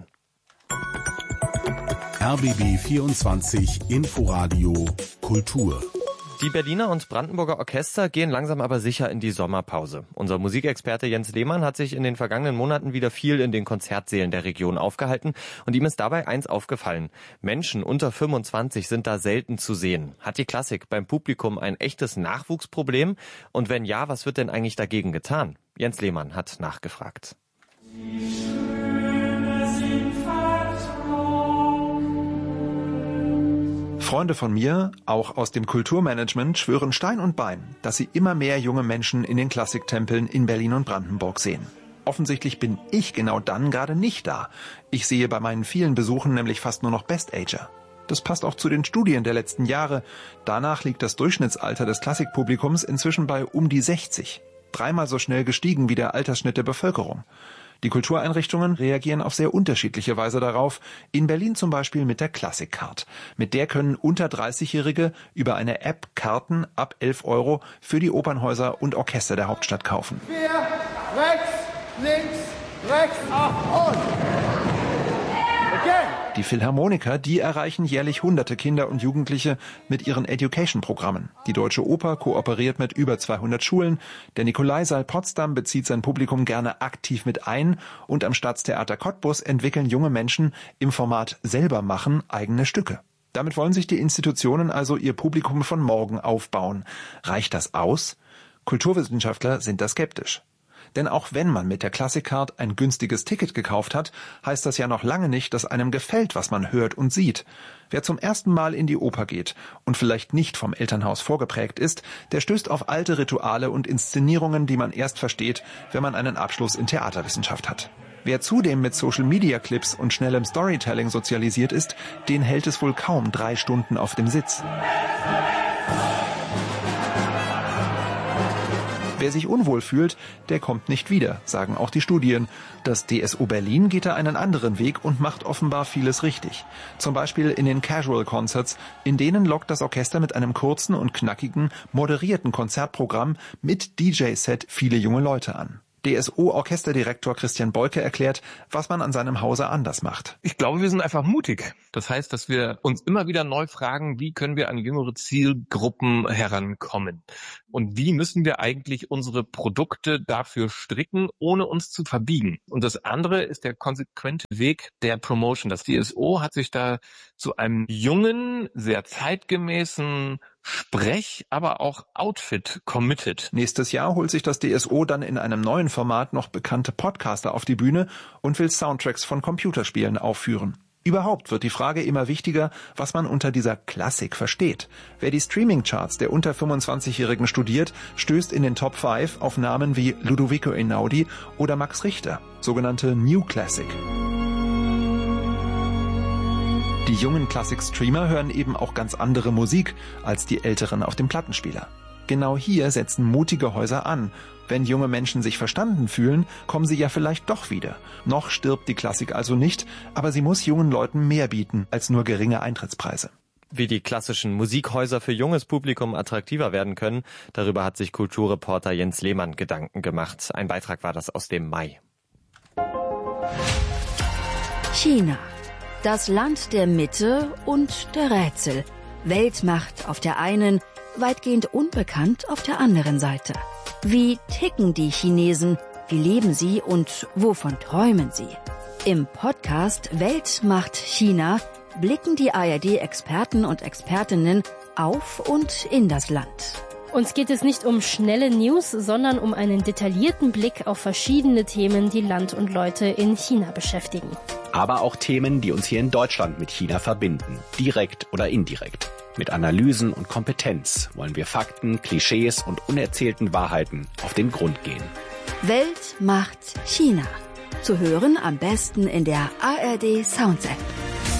RBB 24 Inforadio Kultur. Die Berliner und Brandenburger Orchester gehen langsam aber sicher in die Sommerpause. Unser Musikexperte Jens Lehmann hat sich in den vergangenen Monaten wieder viel in den Konzertsälen der Region aufgehalten und ihm ist dabei eins aufgefallen. Menschen unter 25 sind da selten zu sehen. Hat die Klassik beim Publikum ein echtes Nachwuchsproblem? Und wenn ja, was wird denn eigentlich dagegen getan? Jens Lehmann hat nachgefragt. Freunde von mir, auch aus dem Kulturmanagement, schwören Stein und Bein, dass sie immer mehr junge Menschen in den Klassiktempeln in Berlin und Brandenburg sehen. Offensichtlich bin ich genau dann gerade nicht da. Ich sehe bei meinen vielen Besuchen nämlich fast nur noch Best-Ager. Das passt auch zu den Studien der letzten Jahre. Danach liegt das Durchschnittsalter des Klassikpublikums inzwischen bei um die 60. 3-mal so schnell gestiegen wie der Altersschnitt der Bevölkerung. Die Kultureinrichtungen reagieren auf sehr unterschiedliche Weise darauf. In Berlin zum Beispiel mit der Classic-Card. Mit der können unter 30-Jährige über eine App Karten ab 11 € für die Opernhäuser und Orchester der Hauptstadt kaufen. 4, rechts, links, rechts, und. Again. Die Philharmoniker, die erreichen jährlich hunderte Kinder und Jugendliche mit ihren Education-Programmen. Die Deutsche Oper kooperiert mit über 200 Schulen. Der Nikolaisaal Potsdam bezieht sein Publikum gerne aktiv mit ein. Und am Staatstheater Cottbus entwickeln junge Menschen im Format selber machen eigene Stücke. Damit wollen sich die Institutionen also ihr Publikum von morgen aufbauen. Reicht das aus? Kulturwissenschaftler sind da skeptisch. Denn auch wenn man mit der Classic Card ein günstiges Ticket gekauft hat, heißt das ja noch lange nicht, dass einem gefällt, was man hört und sieht. Wer zum ersten Mal in die Oper geht und vielleicht nicht vom Elternhaus vorgeprägt ist, der stößt auf alte Rituale und Inszenierungen, die man erst versteht, wenn man einen Abschluss in Theaterwissenschaft hat. Wer zudem mit Social-Media-Clips und schnellem Storytelling sozialisiert ist, den hält es wohl kaum 3 Stunden auf dem Sitz. Wer sich unwohl fühlt, der kommt nicht wieder, sagen auch die Studien. Das DSO Berlin geht da einen anderen Weg und macht offenbar vieles richtig. Zum Beispiel in den Casual Concerts, in denen lockt das Orchester mit einem kurzen und knackigen, moderierten Konzertprogramm mit DJ-Set viele junge Leute an. DSO-Orchesterdirektor Christian Bolke erklärt, was man an seinem Hause anders macht. Ich glaube, wir sind einfach mutig. Das heißt, dass wir uns immer wieder neu fragen, wie können wir an jüngere Zielgruppen herankommen? Und wie müssen wir eigentlich unsere Produkte dafür stricken, ohne uns zu verbiegen? Und das andere ist der konsequente Weg der Promotion. Das DSO hat sich da zu einem jungen, sehr zeitgemäßen Sprech, aber auch Outfit committed. Nächstes Jahr holt sich das DSO dann in einem neuen Format noch bekannte Podcaster auf die Bühne und will Soundtracks von Computerspielen aufführen. Überhaupt wird die Frage immer wichtiger, was man unter dieser Klassik versteht. Wer die Streaming-Charts der unter 25-Jährigen studiert, stößt in den Top 5 auf Namen wie Ludovico Einaudi oder Max Richter, sogenannte New Classic. Die jungen Klassik-Streamer hören eben auch ganz andere Musik als die Älteren auf dem Plattenspieler. Genau hier setzen mutige Häuser an. Wenn junge Menschen sich verstanden fühlen, kommen sie ja vielleicht doch wieder. Noch stirbt die Klassik also nicht, aber sie muss jungen Leuten mehr bieten als nur geringe Eintrittspreise. Wie die klassischen Musikhäuser für junges Publikum attraktiver werden können, darüber hat sich Kulturreporter Jens Lehmann Gedanken gemacht. Ein Beitrag war das aus dem Mai. China. Das Land der Mitte und der Rätsel. Weltmacht auf der einen, weitgehend unbekannt auf der anderen Seite. Wie ticken die Chinesen? Wie leben sie und wovon träumen sie? Im Podcast Weltmacht China blicken die ARD-Experten und Expertinnen auf und in das Land. Uns geht es nicht um schnelle News, sondern um einen detaillierten Blick auf verschiedene Themen, die Land und Leute in China beschäftigen. Aber auch Themen, die uns hier in Deutschland mit China verbinden, direkt oder indirekt. Mit Analysen und Kompetenz wollen wir Fakten, Klischees und unerzählten Wahrheiten auf den Grund gehen. Weltmacht China. Zu hören am besten in der ARD Sounds App.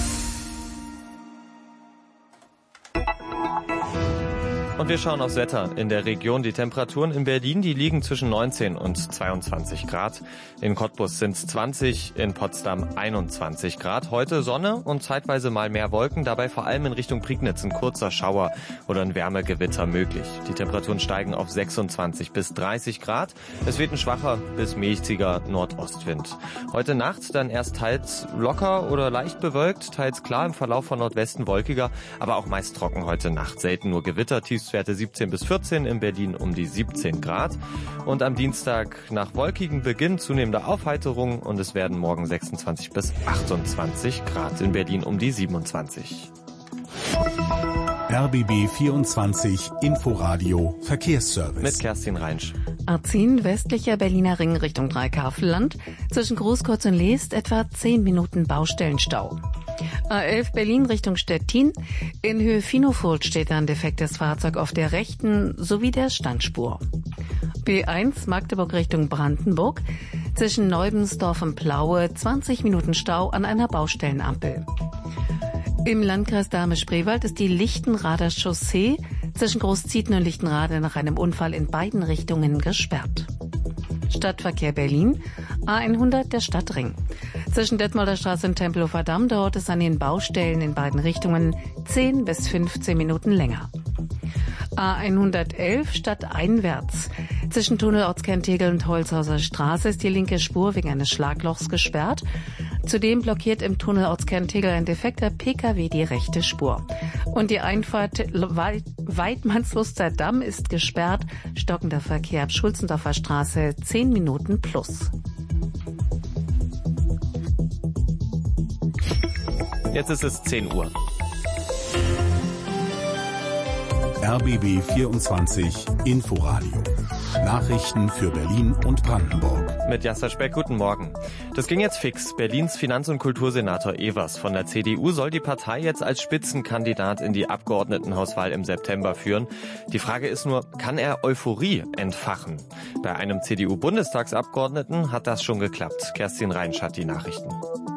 Und wir schauen aufs Wetter. In der Region die Temperaturen in Berlin, die liegen zwischen 19 und 22 Grad. In Cottbus sind es 20, in Potsdam 21 Grad. Heute Sonne und zeitweise mal mehr Wolken, dabei vor allem in Richtung Prignitz ein kurzer Schauer oder ein Wärmegewitter möglich. Die Temperaturen steigen auf 26 bis 30 Grad. Es weht ein schwacher bis mäßiger Nordostwind. Heute Nacht dann erst teils locker oder leicht bewölkt, teils klar, im Verlauf von Nordwesten wolkiger, aber auch meist trocken heute Nacht. Selten nur Gewitter, Tiefstwerte 17 bis 14, in Berlin um die 17 Grad. Und am Dienstag nach wolkigem Beginn zunehmende Aufheiterung und es werden morgen 26 bis 28 Grad, in Berlin um die 27. RBB 24 Inforadio Verkehrsservice. Mit Kerstin Reinsch. A10 westlicher Berliner Ring Richtung Dreikarfelland. Zwischen Großkreuz und Leest etwa 10 Minuten Baustellenstau. A11 Berlin Richtung Stettin. In Höhe Finofurt steht ein defektes Fahrzeug auf der rechten sowie der Standspur. B1 Magdeburg Richtung Brandenburg. Zwischen Neubensdorf und Plaue 20 Minuten Stau an einer Baustellenampel. Im Landkreis Dahme-Spreewald ist die Lichtenrader Chaussee zwischen Großzieten und Lichtenrade nach einem Unfall in beiden Richtungen gesperrt. Stadtverkehr Berlin, A100 der Stadtring. Zwischen Detmolder Straße und Tempelhofer Damm dauert es an den Baustellen in beiden Richtungen 10 bis 15 Minuten länger. A111 stadteinwärts. Zwischen Tunnelortskern Tegel und Holzhauser Straße ist die linke Spur wegen eines Schlaglochs gesperrt. Zudem blockiert im Tunnelortskern Tegel ein defekter PKW die rechte Spur. Und die Einfahrt Weidmannsluster Damm ist gesperrt. Stockender Verkehr ab Schulzendorfer Straße 10 Minuten plus. Jetzt ist es 10 Uhr. RBB 24 Inforadio. Nachrichten für Berlin und Brandenburg. Mit Jasser Speck, guten Morgen. Das ging jetzt fix. Berlins Finanz- und Kultursenator Evers von der CDU soll die Partei jetzt als Spitzenkandidat in die Abgeordnetenhauswahl im September führen. Die Frage ist nur, kann er Euphorie entfachen? Bei einem CDU-Bundestagsabgeordneten hat das schon geklappt. Kerstin Reinsch hat die Nachrichten.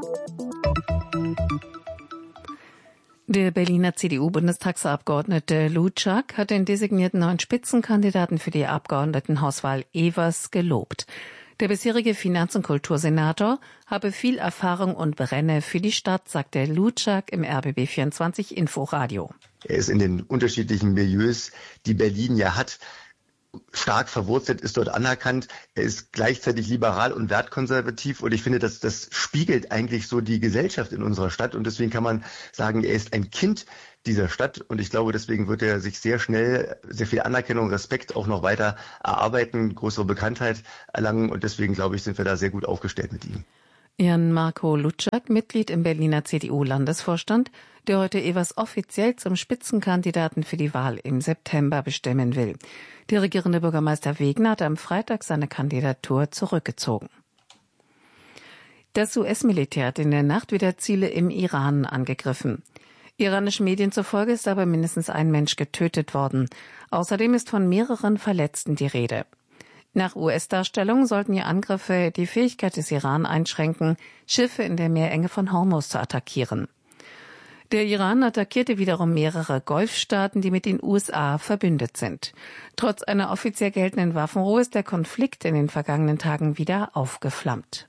Der Berliner CDU-Bundestagsabgeordnete Luczak hat den designierten neuen Spitzenkandidaten für die Abgeordnetenhauswahl Evers gelobt. Der bisherige Finanz- und Kultursenator habe viel Erfahrung und brenne für die Stadt, sagte Luczak im RBB 24 Inforadio. Er ist in den unterschiedlichen Milieus, die Berlin ja hat, stark verwurzelt, ist dort anerkannt. Er ist gleichzeitig liberal und wertkonservativ und ich finde, das spiegelt eigentlich so die Gesellschaft in unserer Stadt und deswegen kann man sagen, er ist ein Kind dieser Stadt und ich glaube, deswegen wird er sich sehr schnell sehr viel Anerkennung, Respekt auch noch weiter erarbeiten, größere Bekanntheit erlangen und deswegen glaube ich, sind wir da sehr gut aufgestellt mit ihm. Jan-Marco Luczak, Mitglied im Berliner CDU-Landesvorstand, der heute Evers offiziell zum Spitzenkandidaten für die Wahl im September bestimmen will. Der regierende Bürgermeister Wegner hat am Freitag seine Kandidatur zurückgezogen. Das US-Militär hat in der Nacht wieder Ziele im Iran angegriffen. Iranischen Medien zufolge ist aber mindestens ein Mensch getötet worden. Außerdem ist von mehreren Verletzten die Rede. Nach US-Darstellung sollten die Angriffe die Fähigkeit des Iran einschränken, Schiffe in der Meerenge von Hormuz zu attackieren. Der Iran attackierte wiederum mehrere Golfstaaten, die mit den USA verbündet sind. Trotz einer offiziell geltenden Waffenruhe ist der Konflikt in den vergangenen Tagen wieder aufgeflammt.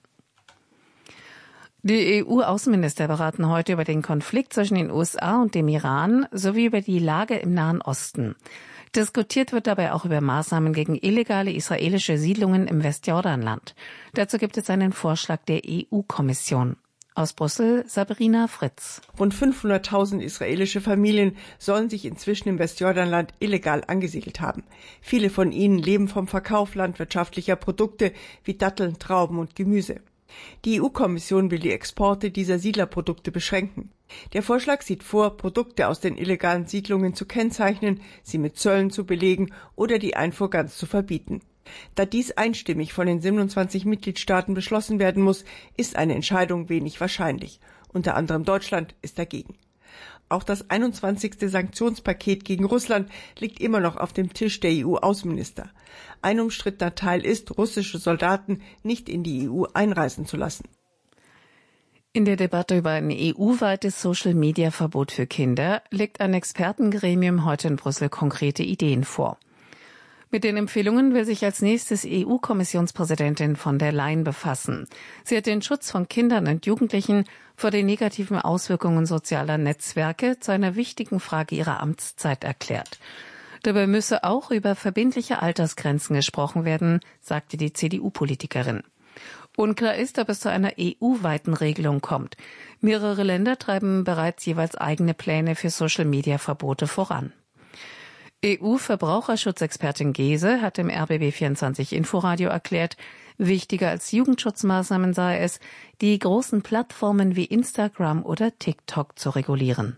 Die EU-Außenminister beraten heute über den Konflikt zwischen den USA und dem Iran sowie über die Lage im Nahen Osten. Diskutiert wird dabei auch über Maßnahmen gegen illegale israelische Siedlungen im Westjordanland. Dazu gibt es einen Vorschlag der EU-Kommission. Aus Brüssel, Sabrina Fritz. Rund 500.000 israelische Familien sollen sich inzwischen im Westjordanland illegal angesiedelt haben. Viele von ihnen leben vom Verkauf landwirtschaftlicher Produkte wie Datteln, Trauben und Gemüse. Die EU-Kommission will die Exporte dieser Siedlerprodukte beschränken. Der Vorschlag sieht vor, Produkte aus den illegalen Siedlungen zu kennzeichnen, sie mit Zöllen zu belegen oder die Einfuhr ganz zu verbieten. Da dies einstimmig von den 27 Mitgliedstaaten beschlossen werden muss, ist eine Entscheidung wenig wahrscheinlich. Unter anderem Deutschland ist dagegen. Auch das 21. Sanktionspaket gegen Russland liegt immer noch auf dem Tisch der EU-Außenminister. Ein umstrittener Teil ist, russische Soldaten nicht in die EU einreisen zu lassen. In der Debatte über ein EU-weites Social-Media-Verbot für Kinder legt ein Expertengremium heute in Brüssel konkrete Ideen vor. Mit den Empfehlungen will sich als nächstes EU-Kommissionspräsidentin von der Leyen befassen. Sie hat den Schutz von Kindern und Jugendlichen vor den negativen Auswirkungen sozialer Netzwerke zu einer wichtigen Frage ihrer Amtszeit erklärt. Dabei müsse auch über verbindliche Altersgrenzen gesprochen werden, sagte die CDU-Politikerin. Unklar ist, ob es zu einer EU-weiten Regelung kommt. Mehrere Länder treiben bereits jeweils eigene Pläne für Social-Media-Verbote voran. EU-Verbraucherschutzexpertin Gese hat im RBB 24 Inforadio erklärt, wichtiger als Jugendschutzmaßnahmen sei es, die großen Plattformen wie Instagram oder TikTok zu regulieren.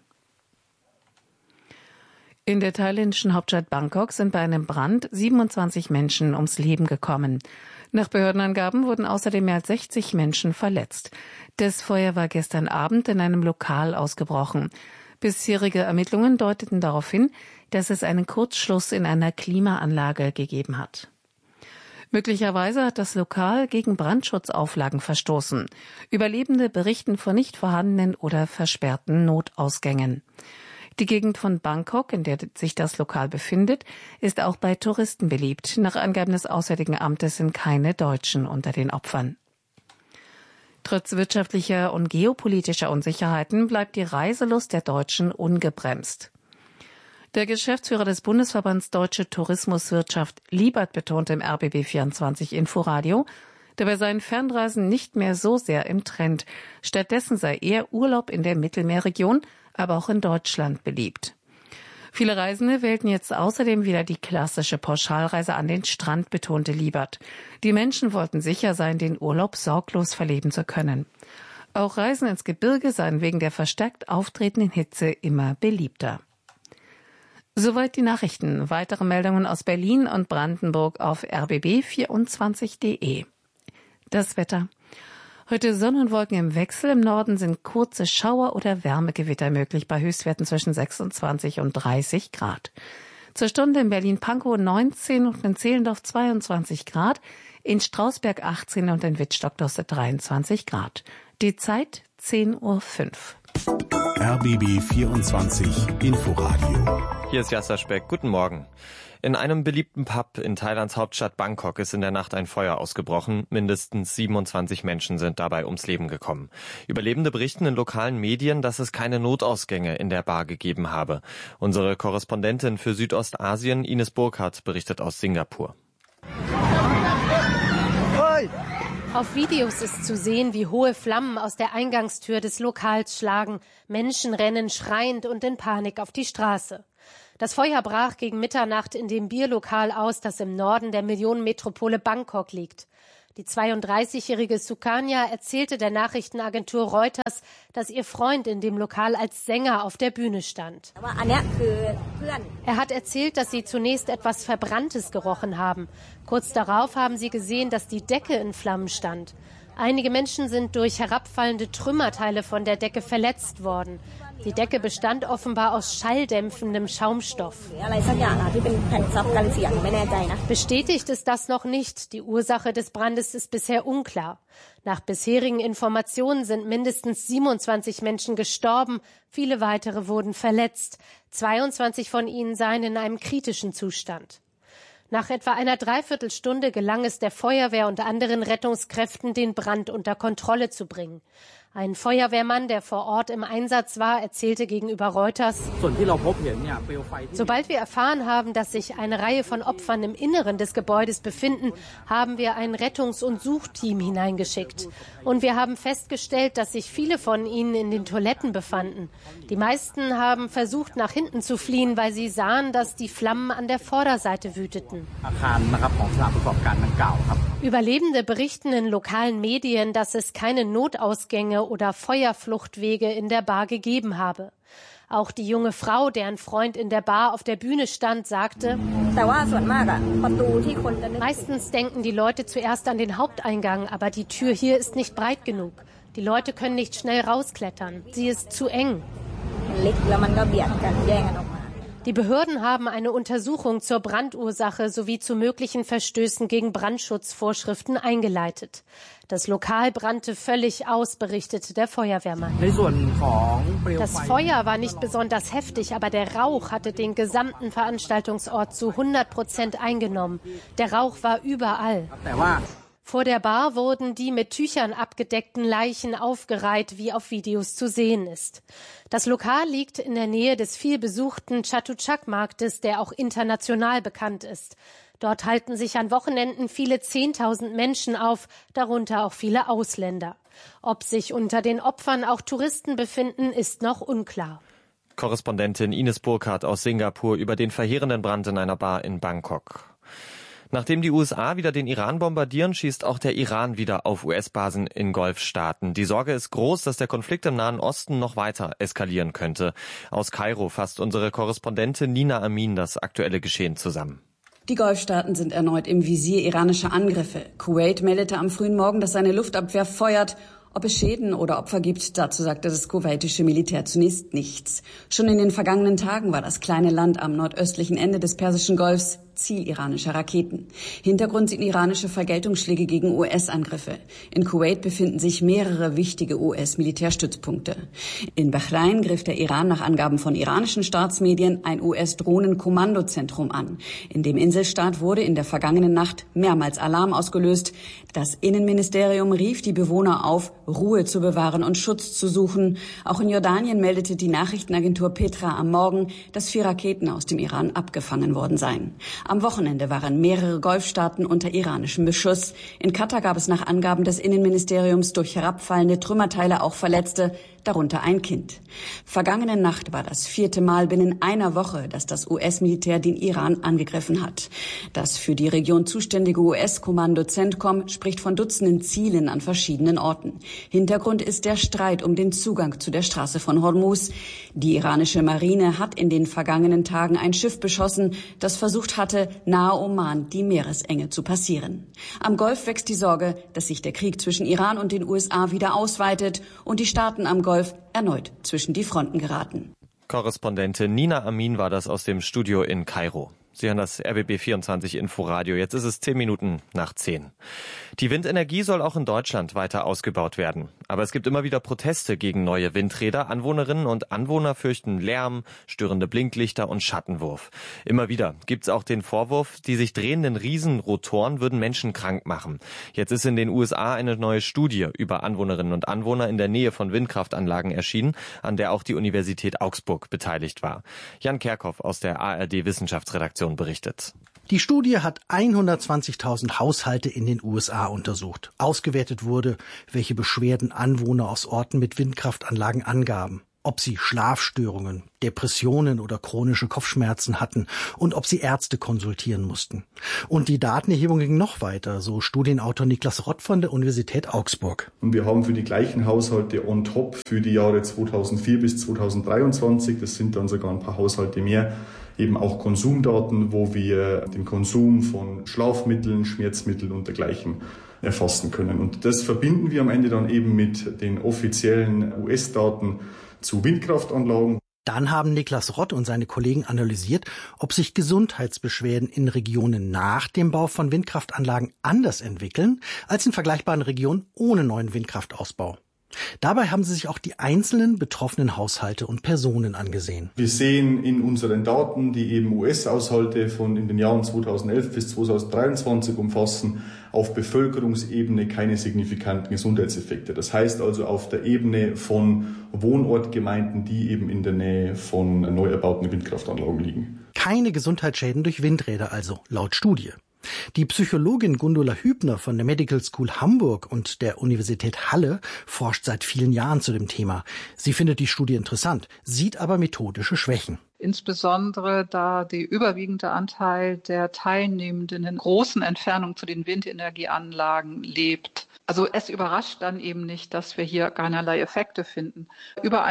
In der thailändischen Hauptstadt Bangkok sind bei einem Brand 27 Menschen ums Leben gekommen. Nach Behördenangaben wurden außerdem mehr als 60 Menschen verletzt. Das Feuer war gestern Abend in einem Lokal ausgebrochen. Bisherige Ermittlungen deuteten darauf hin, dass es einen Kurzschluss in einer Klimaanlage gegeben hat. Möglicherweise hat das Lokal gegen Brandschutzauflagen verstoßen. Überlebende berichten von nicht vorhandenen oder versperrten Notausgängen. Die Gegend von Bangkok, in der sich das Lokal befindet, ist auch bei Touristen beliebt. Nach Angaben des Auswärtigen Amtes sind keine Deutschen unter den Opfern. Trotz wirtschaftlicher und geopolitischer Unsicherheiten bleibt die Reiselust der Deutschen ungebremst. Der Geschäftsführer des Bundesverbands Deutsche Tourismuswirtschaft, Liebert, betonte im RBB 24 Inforadio, dabei seien Fernreisen nicht mehr so sehr im Trend. Stattdessen sei eher Urlaub in der Mittelmeerregion, aber auch in Deutschland beliebt. Viele Reisende wählten jetzt außerdem wieder die klassische Pauschalreise an den Strand, betonte Liebert. Die Menschen wollten sicher sein, den Urlaub sorglos verleben zu können. Auch Reisen ins Gebirge seien wegen der verstärkt auftretenden Hitze immer beliebter. Soweit die Nachrichten. Weitere Meldungen aus Berlin und Brandenburg auf rbb24.de. Das Wetter. Heute Sonne und Wolken im Wechsel. Im Norden sind kurze Schauer oder Wärmegewitter möglich bei Höchstwerten zwischen 26 und 30 Grad. Zur Stunde in Berlin-Pankow 19 und in Zehlendorf 22 Grad, in Strausberg 18 und in Wittstock-Dosse 23 Grad. Die Zeit 10:05 Uhr. RBB 24 Inforadio. Hier ist Jasser Speck. Guten Morgen. In einem beliebten Pub in Thailands Hauptstadt Bangkok ist in der Nacht ein Feuer ausgebrochen. Mindestens 27 Menschen sind dabei ums Leben gekommen. Überlebende berichten in lokalen Medien, dass es keine Notausgänge in der Bar gegeben habe. Unsere Korrespondentin für Südostasien, Ines Burkhardt, berichtet aus Singapur. Auf Videos ist zu sehen, wie hohe Flammen aus der Eingangstür des Lokals schlagen. Menschen rennen schreiend und in Panik auf die Straße. Das Feuer brach gegen Mitternacht in dem Bierlokal aus, das im Norden der Millionenmetropole Bangkok liegt. Die 32-jährige Sukanya erzählte der Nachrichtenagentur Reuters, dass ihr Freund in dem Lokal als Sänger auf der Bühne stand. Er hat erzählt, dass sie zunächst etwas Verbranntes gerochen haben. Kurz darauf haben sie gesehen, dass die Decke in Flammen stand. Einige Menschen sind durch herabfallende Trümmerteile von der Decke verletzt worden. Die Decke bestand offenbar aus schalldämpfendem Schaumstoff. Bestätigt ist das noch nicht. Die Ursache des Brandes ist bisher unklar. Nach bisherigen Informationen sind mindestens 27 Menschen gestorben. Viele weitere wurden verletzt. 22 von ihnen seien in einem kritischen Zustand. Nach etwa einer Dreiviertelstunde gelang es der Feuerwehr und anderen Rettungskräften, den Brand unter Kontrolle zu bringen. Ein Feuerwehrmann, der vor Ort im Einsatz war, erzählte gegenüber Reuters: Sobald wir erfahren haben, dass sich eine Reihe von Opfern im Inneren des Gebäudes befinden, haben wir ein Rettungs- und Suchteam hineingeschickt. Und wir haben festgestellt, dass sich viele von ihnen in den Toiletten befanden. Die meisten haben versucht, nach hinten zu fliehen, weil sie sahen, dass die Flammen an der Vorderseite wüteten. Überlebende berichten in lokalen Medien, dass es keine Notausgänge oder Feuerfluchtwege in der Bar gegeben habe. Auch die junge Frau, deren Freund in der Bar auf der Bühne stand, sagte: Meistens denken die Leute zuerst an den Haupteingang, aber die Tür hier ist nicht breit genug. Die Leute können nicht schnell rausklettern. Sie ist zu eng. Die Behörden haben eine Untersuchung zur Brandursache sowie zu möglichen Verstößen gegen Brandschutzvorschriften eingeleitet. Das Lokal brannte völlig aus, berichtete der Feuerwehrmann. Das Feuer war nicht besonders heftig, aber der Rauch hatte den gesamten Veranstaltungsort zu 100% eingenommen. Der Rauch war überall. Vor der Bar wurden die mit Tüchern abgedeckten Leichen aufgereiht, wie auf Videos zu sehen ist. Das Lokal liegt in der Nähe des vielbesuchten Chatuchak-Marktes, der auch international bekannt ist. Dort halten sich an Wochenenden viele 10.000 Menschen auf, darunter auch viele Ausländer. Ob sich unter den Opfern auch Touristen befinden, ist noch unklar. Korrespondentin Ines Burkhardt aus Singapur über den verheerenden Brand in einer Bar in Bangkok. Nachdem die USA wieder den Iran bombardieren, schießt auch der Iran wieder auf US-Basen in Golfstaaten. Die Sorge ist groß, dass der Konflikt im Nahen Osten noch weiter eskalieren könnte. Aus Kairo fasst unsere Korrespondentin Nina Amin das aktuelle Geschehen zusammen. Die Golfstaaten sind erneut im Visier iranischer Angriffe. Kuwait meldete am frühen Morgen, dass seine Luftabwehr feuert. Ob es Schäden oder Opfer gibt, dazu sagte das kuwaitische Militär zunächst nichts. Schon in den vergangenen Tagen war das kleine Land am nordöstlichen Ende des Persischen Golfs Ziel iranischer Raketen. Hintergrund sind iranische Vergeltungsschläge gegen US-Angriffe. In Kuwait befinden sich mehrere wichtige US-Militärstützpunkte. In Bahrain griff der Iran nach Angaben von iranischen Staatsmedien ein US-Drohnenkommandozentrum an. In dem Inselstaat wurde in der vergangenen Nacht mehrmals Alarm ausgelöst. Das Innenministerium rief die Bewohner auf, Ruhe zu bewahren und Schutz zu suchen. Auch in Jordanien meldete die Nachrichtenagentur Petra am Morgen, dass 4 Raketen aus dem Iran abgefangen worden seien. Am Wochenende waren mehrere Golfstaaten unter iranischem Beschuss. In Katar gab es nach Angaben des Innenministeriums durch herabfallende Trümmerteile auch Verletzte, darunter ein Kind. Vergangene Nacht war das 4. Mal binnen einer Woche, dass das US-Militär den Iran angegriffen hat. Das für die Region zuständige US-Kommando CENTCOM spricht von Dutzenden Zielen an verschiedenen Orten. Hintergrund ist der Streit um den Zugang zu der Straße von Hormuz. Die iranische Marine hat in den vergangenen Tagen ein Schiff beschossen, das versucht hatte, nahe Oman die Meeresenge zu passieren. Am Golf wächst die Sorge, dass sich der Krieg zwischen Iran und den USA wieder ausweitet und die Staaten am Golf erneut zwischen die Fronten geraten. Korrespondentin Nina Amin war das aus dem Studio in Kairo. Sie hören das RBB 24 Inforadio. Jetzt ist es 10 Minuten nach 10. Die Windenergie soll auch in Deutschland weiter ausgebaut werden. Aber es gibt immer wieder Proteste gegen neue Windräder. Anwohnerinnen und Anwohner fürchten Lärm, störende Blinklichter und Schattenwurf. Immer wieder gibt es auch den Vorwurf, die sich drehenden Riesenrotoren würden Menschen krank machen. Jetzt ist in den USA eine neue Studie über Anwohnerinnen und Anwohner in der Nähe von Windkraftanlagen erschienen, an der auch die Universität Augsburg beteiligt war. Jan Kerkhoff aus der ARD-Wissenschaftsredaktion berichtet. Die Studie hat 120.000 Haushalte in den USA untersucht. Ausgewertet wurde, welche Beschwerden Anwohner aus Orten mit Windkraftanlagen angaben. Ob sie Schlafstörungen, Depressionen oder chronische Kopfschmerzen hatten und ob sie Ärzte konsultieren mussten. Und die Datenerhebung ging noch weiter, so Studienautor Niklas Rott von der Universität Augsburg. Und wir haben für die gleichen Haushalte on top für die Jahre 2004 bis 2023, das sind dann sogar ein paar Haushalte mehr, eben auch Konsumdaten, wo wir den Konsum von Schlafmitteln, Schmerzmitteln und dergleichen erfassen können. Und das verbinden wir am Ende dann eben mit den offiziellen US-Daten zu Windkraftanlagen. Dann haben Niklas Rott und seine Kollegen analysiert, ob sich Gesundheitsbeschwerden in Regionen nach dem Bau von Windkraftanlagen anders entwickeln als in vergleichbaren Regionen ohne neuen Windkraftausbau. Dabei haben sie sich auch die einzelnen betroffenen Haushalte und Personen angesehen. Wir sehen in unseren Daten, die eben US-Haushalte von in den Jahren 2011 bis 2023 umfassen, auf Bevölkerungsebene keine signifikanten Gesundheitseffekte. Das heißt also auf der Ebene von Wohnortgemeinden, die eben in der Nähe von neu erbauten Windkraftanlagen liegen. Keine Gesundheitsschäden durch Windräder also, laut Studie. Die Psychologin Gundula Hübner von der Medical School Hamburg und der Universität Halle forscht seit vielen Jahren zu dem Thema. Sie findet die Studie interessant, sieht aber methodische Schwächen. Insbesondere da der überwiegende Anteil der Teilnehmenden in großen Entfernungen zu den Windenergieanlagen lebt. Also es überrascht dann eben nicht, dass wir hier keinerlei Effekte finden. Über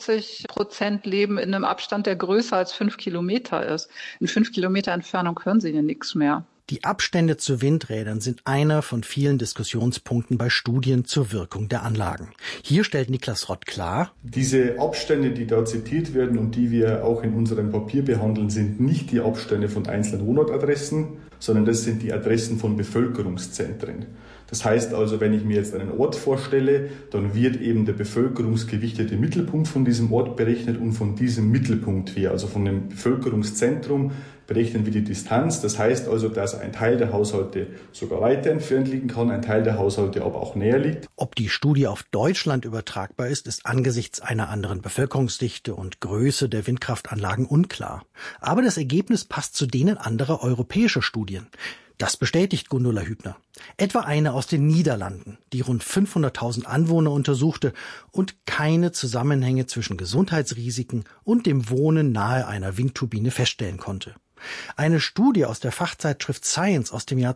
41% leben in einem Abstand, der größer als 5 Kilometer ist. In 5 Kilometer Entfernung hören sie ja nichts mehr. Die Abstände zu Windrädern sind einer von vielen Diskussionspunkten bei Studien zur Wirkung der Anlagen. Hier stellt Niklas Rott klar: Diese Abstände, die da zitiert werden und die wir auch in unserem Papier behandeln, sind nicht die Abstände von einzelnen Wohnortadressen, sondern das sind die Adressen von Bevölkerungszentren. Das heißt also, wenn ich mir jetzt einen Ort vorstelle, dann wird eben der bevölkerungsgewichtete Mittelpunkt von diesem Ort berechnet und von diesem Mittelpunkt her, also von dem Bevölkerungszentrum, berechnen wir die Distanz. Das heißt also, dass ein Teil der Haushalte sogar weiter entfernt liegen kann, ein Teil der Haushalte aber auch näher liegt. Ob die Studie auf Deutschland übertragbar ist, ist angesichts einer anderen Bevölkerungsdichte und Größe der Windkraftanlagen unklar. Aber das Ergebnis passt zu denen anderer europäischer Studien. Das bestätigt Gundula Hübner. Etwa eine aus den Niederlanden, die rund 500.000 Anwohner untersuchte und keine Zusammenhänge zwischen Gesundheitsrisiken und dem Wohnen nahe einer Windturbine feststellen konnte. Eine Studie aus der Fachzeitschrift Science aus dem Jahr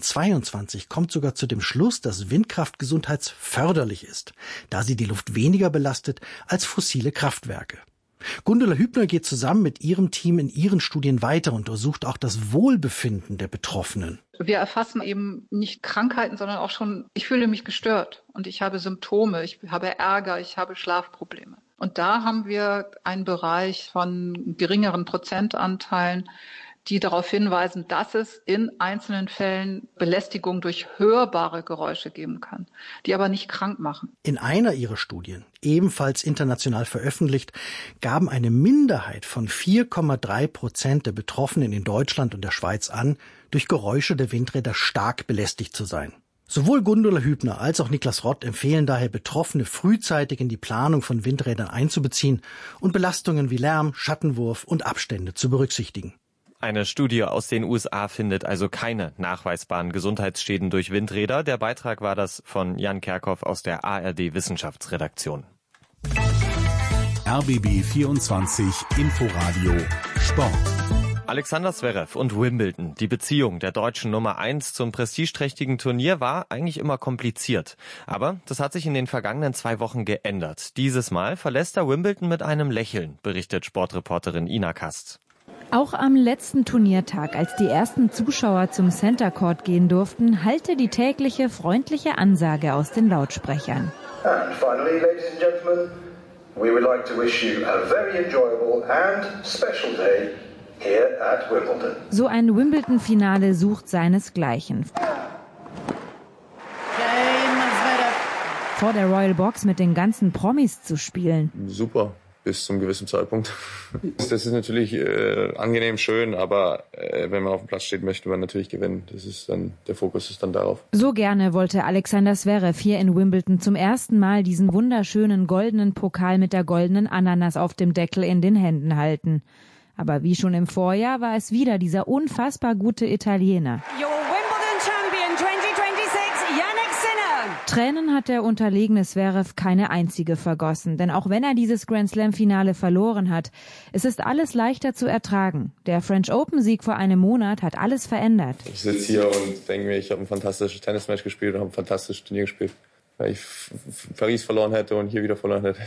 2022 kommt sogar zu dem Schluss, dass Windkraft gesundheitsförderlich ist, da sie die Luft weniger belastet als fossile Kraftwerke. Gundula Hübner geht zusammen mit ihrem Team in ihren Studien weiter und untersucht auch das Wohlbefinden der Betroffenen. Wir erfassen eben nicht Krankheiten, sondern auch schon, ich fühle mich gestört und ich habe Symptome, ich habe Ärger, ich habe Schlafprobleme. Und da haben wir einen Bereich von geringeren Prozentanteilen, die darauf hinweisen, dass es in einzelnen Fällen Belästigung durch hörbare Geräusche geben kann, die aber nicht krank machen. In einer ihrer Studien, ebenfalls international veröffentlicht, gaben eine Minderheit von 4,3% der Betroffenen in Deutschland und der Schweiz an, durch Geräusche der Windräder stark belästigt zu sein. Sowohl Gundula Hübner als auch Niklas Rott empfehlen daher, Betroffene frühzeitig in die Planung von Windrädern einzubeziehen und Belastungen wie Lärm, Schattenwurf und Abstände zu berücksichtigen. Eine Studie aus den USA findet also keine nachweisbaren Gesundheitsschäden durch Windräder. Der Beitrag war das von Jan Kerkhoff aus der ARD Wissenschaftsredaktion. RBB 24 Inforadio Sport. Alexander Zverev und Wimbledon. Die Beziehung der deutschen Nummer 1 zum prestigeträchtigen Turnier war eigentlich immer kompliziert. Aber das hat sich in den vergangenen 2 Wochen geändert. Dieses Mal verlässt er Wimbledon mit einem Lächeln, berichtet Sportreporterin Ina Kast. Auch am letzten Turniertag, als die ersten Zuschauer zum Center Court gehen durften, hallte die tägliche freundliche Ansage aus den Lautsprechern. And finally, ladies and gentlemen, we would like to wish you a very enjoyable and special day here at Wimbledon. So ein Wimbledon-Finale sucht seinesgleichen. Vor der Royal Box mit den ganzen Promis zu spielen. Super, bis zum gewissen Zeitpunkt. Das ist natürlich angenehm schön, aber wenn man auf dem Platz steht, möchte man natürlich gewinnen. Das ist dann, der Fokus ist dann darauf. So gerne wollte Alexander Zverev hier in Wimbledon zum ersten Mal diesen wunderschönen goldenen Pokal mit der goldenen Ananas auf dem Deckel in den Händen halten. Aber wie schon im Vorjahr war es wieder dieser unfassbar gute Italiener. Your Wimbledon Champion 2026, Jannik Sinner. Tränen hat der unterlegene Zverev keine einzige vergossen. Denn auch wenn er dieses Grand-Slam-Finale verloren hat, es ist alles leichter zu ertragen. Der French Open-Sieg vor einem Monat hat alles verändert. Ich sitze hier und denke mir, ich habe ein fantastisches Tennismatch gespielt und habe ein fantastisches Turnier gespielt. Weil ich Paris verloren hätte und hier wieder verloren hätte,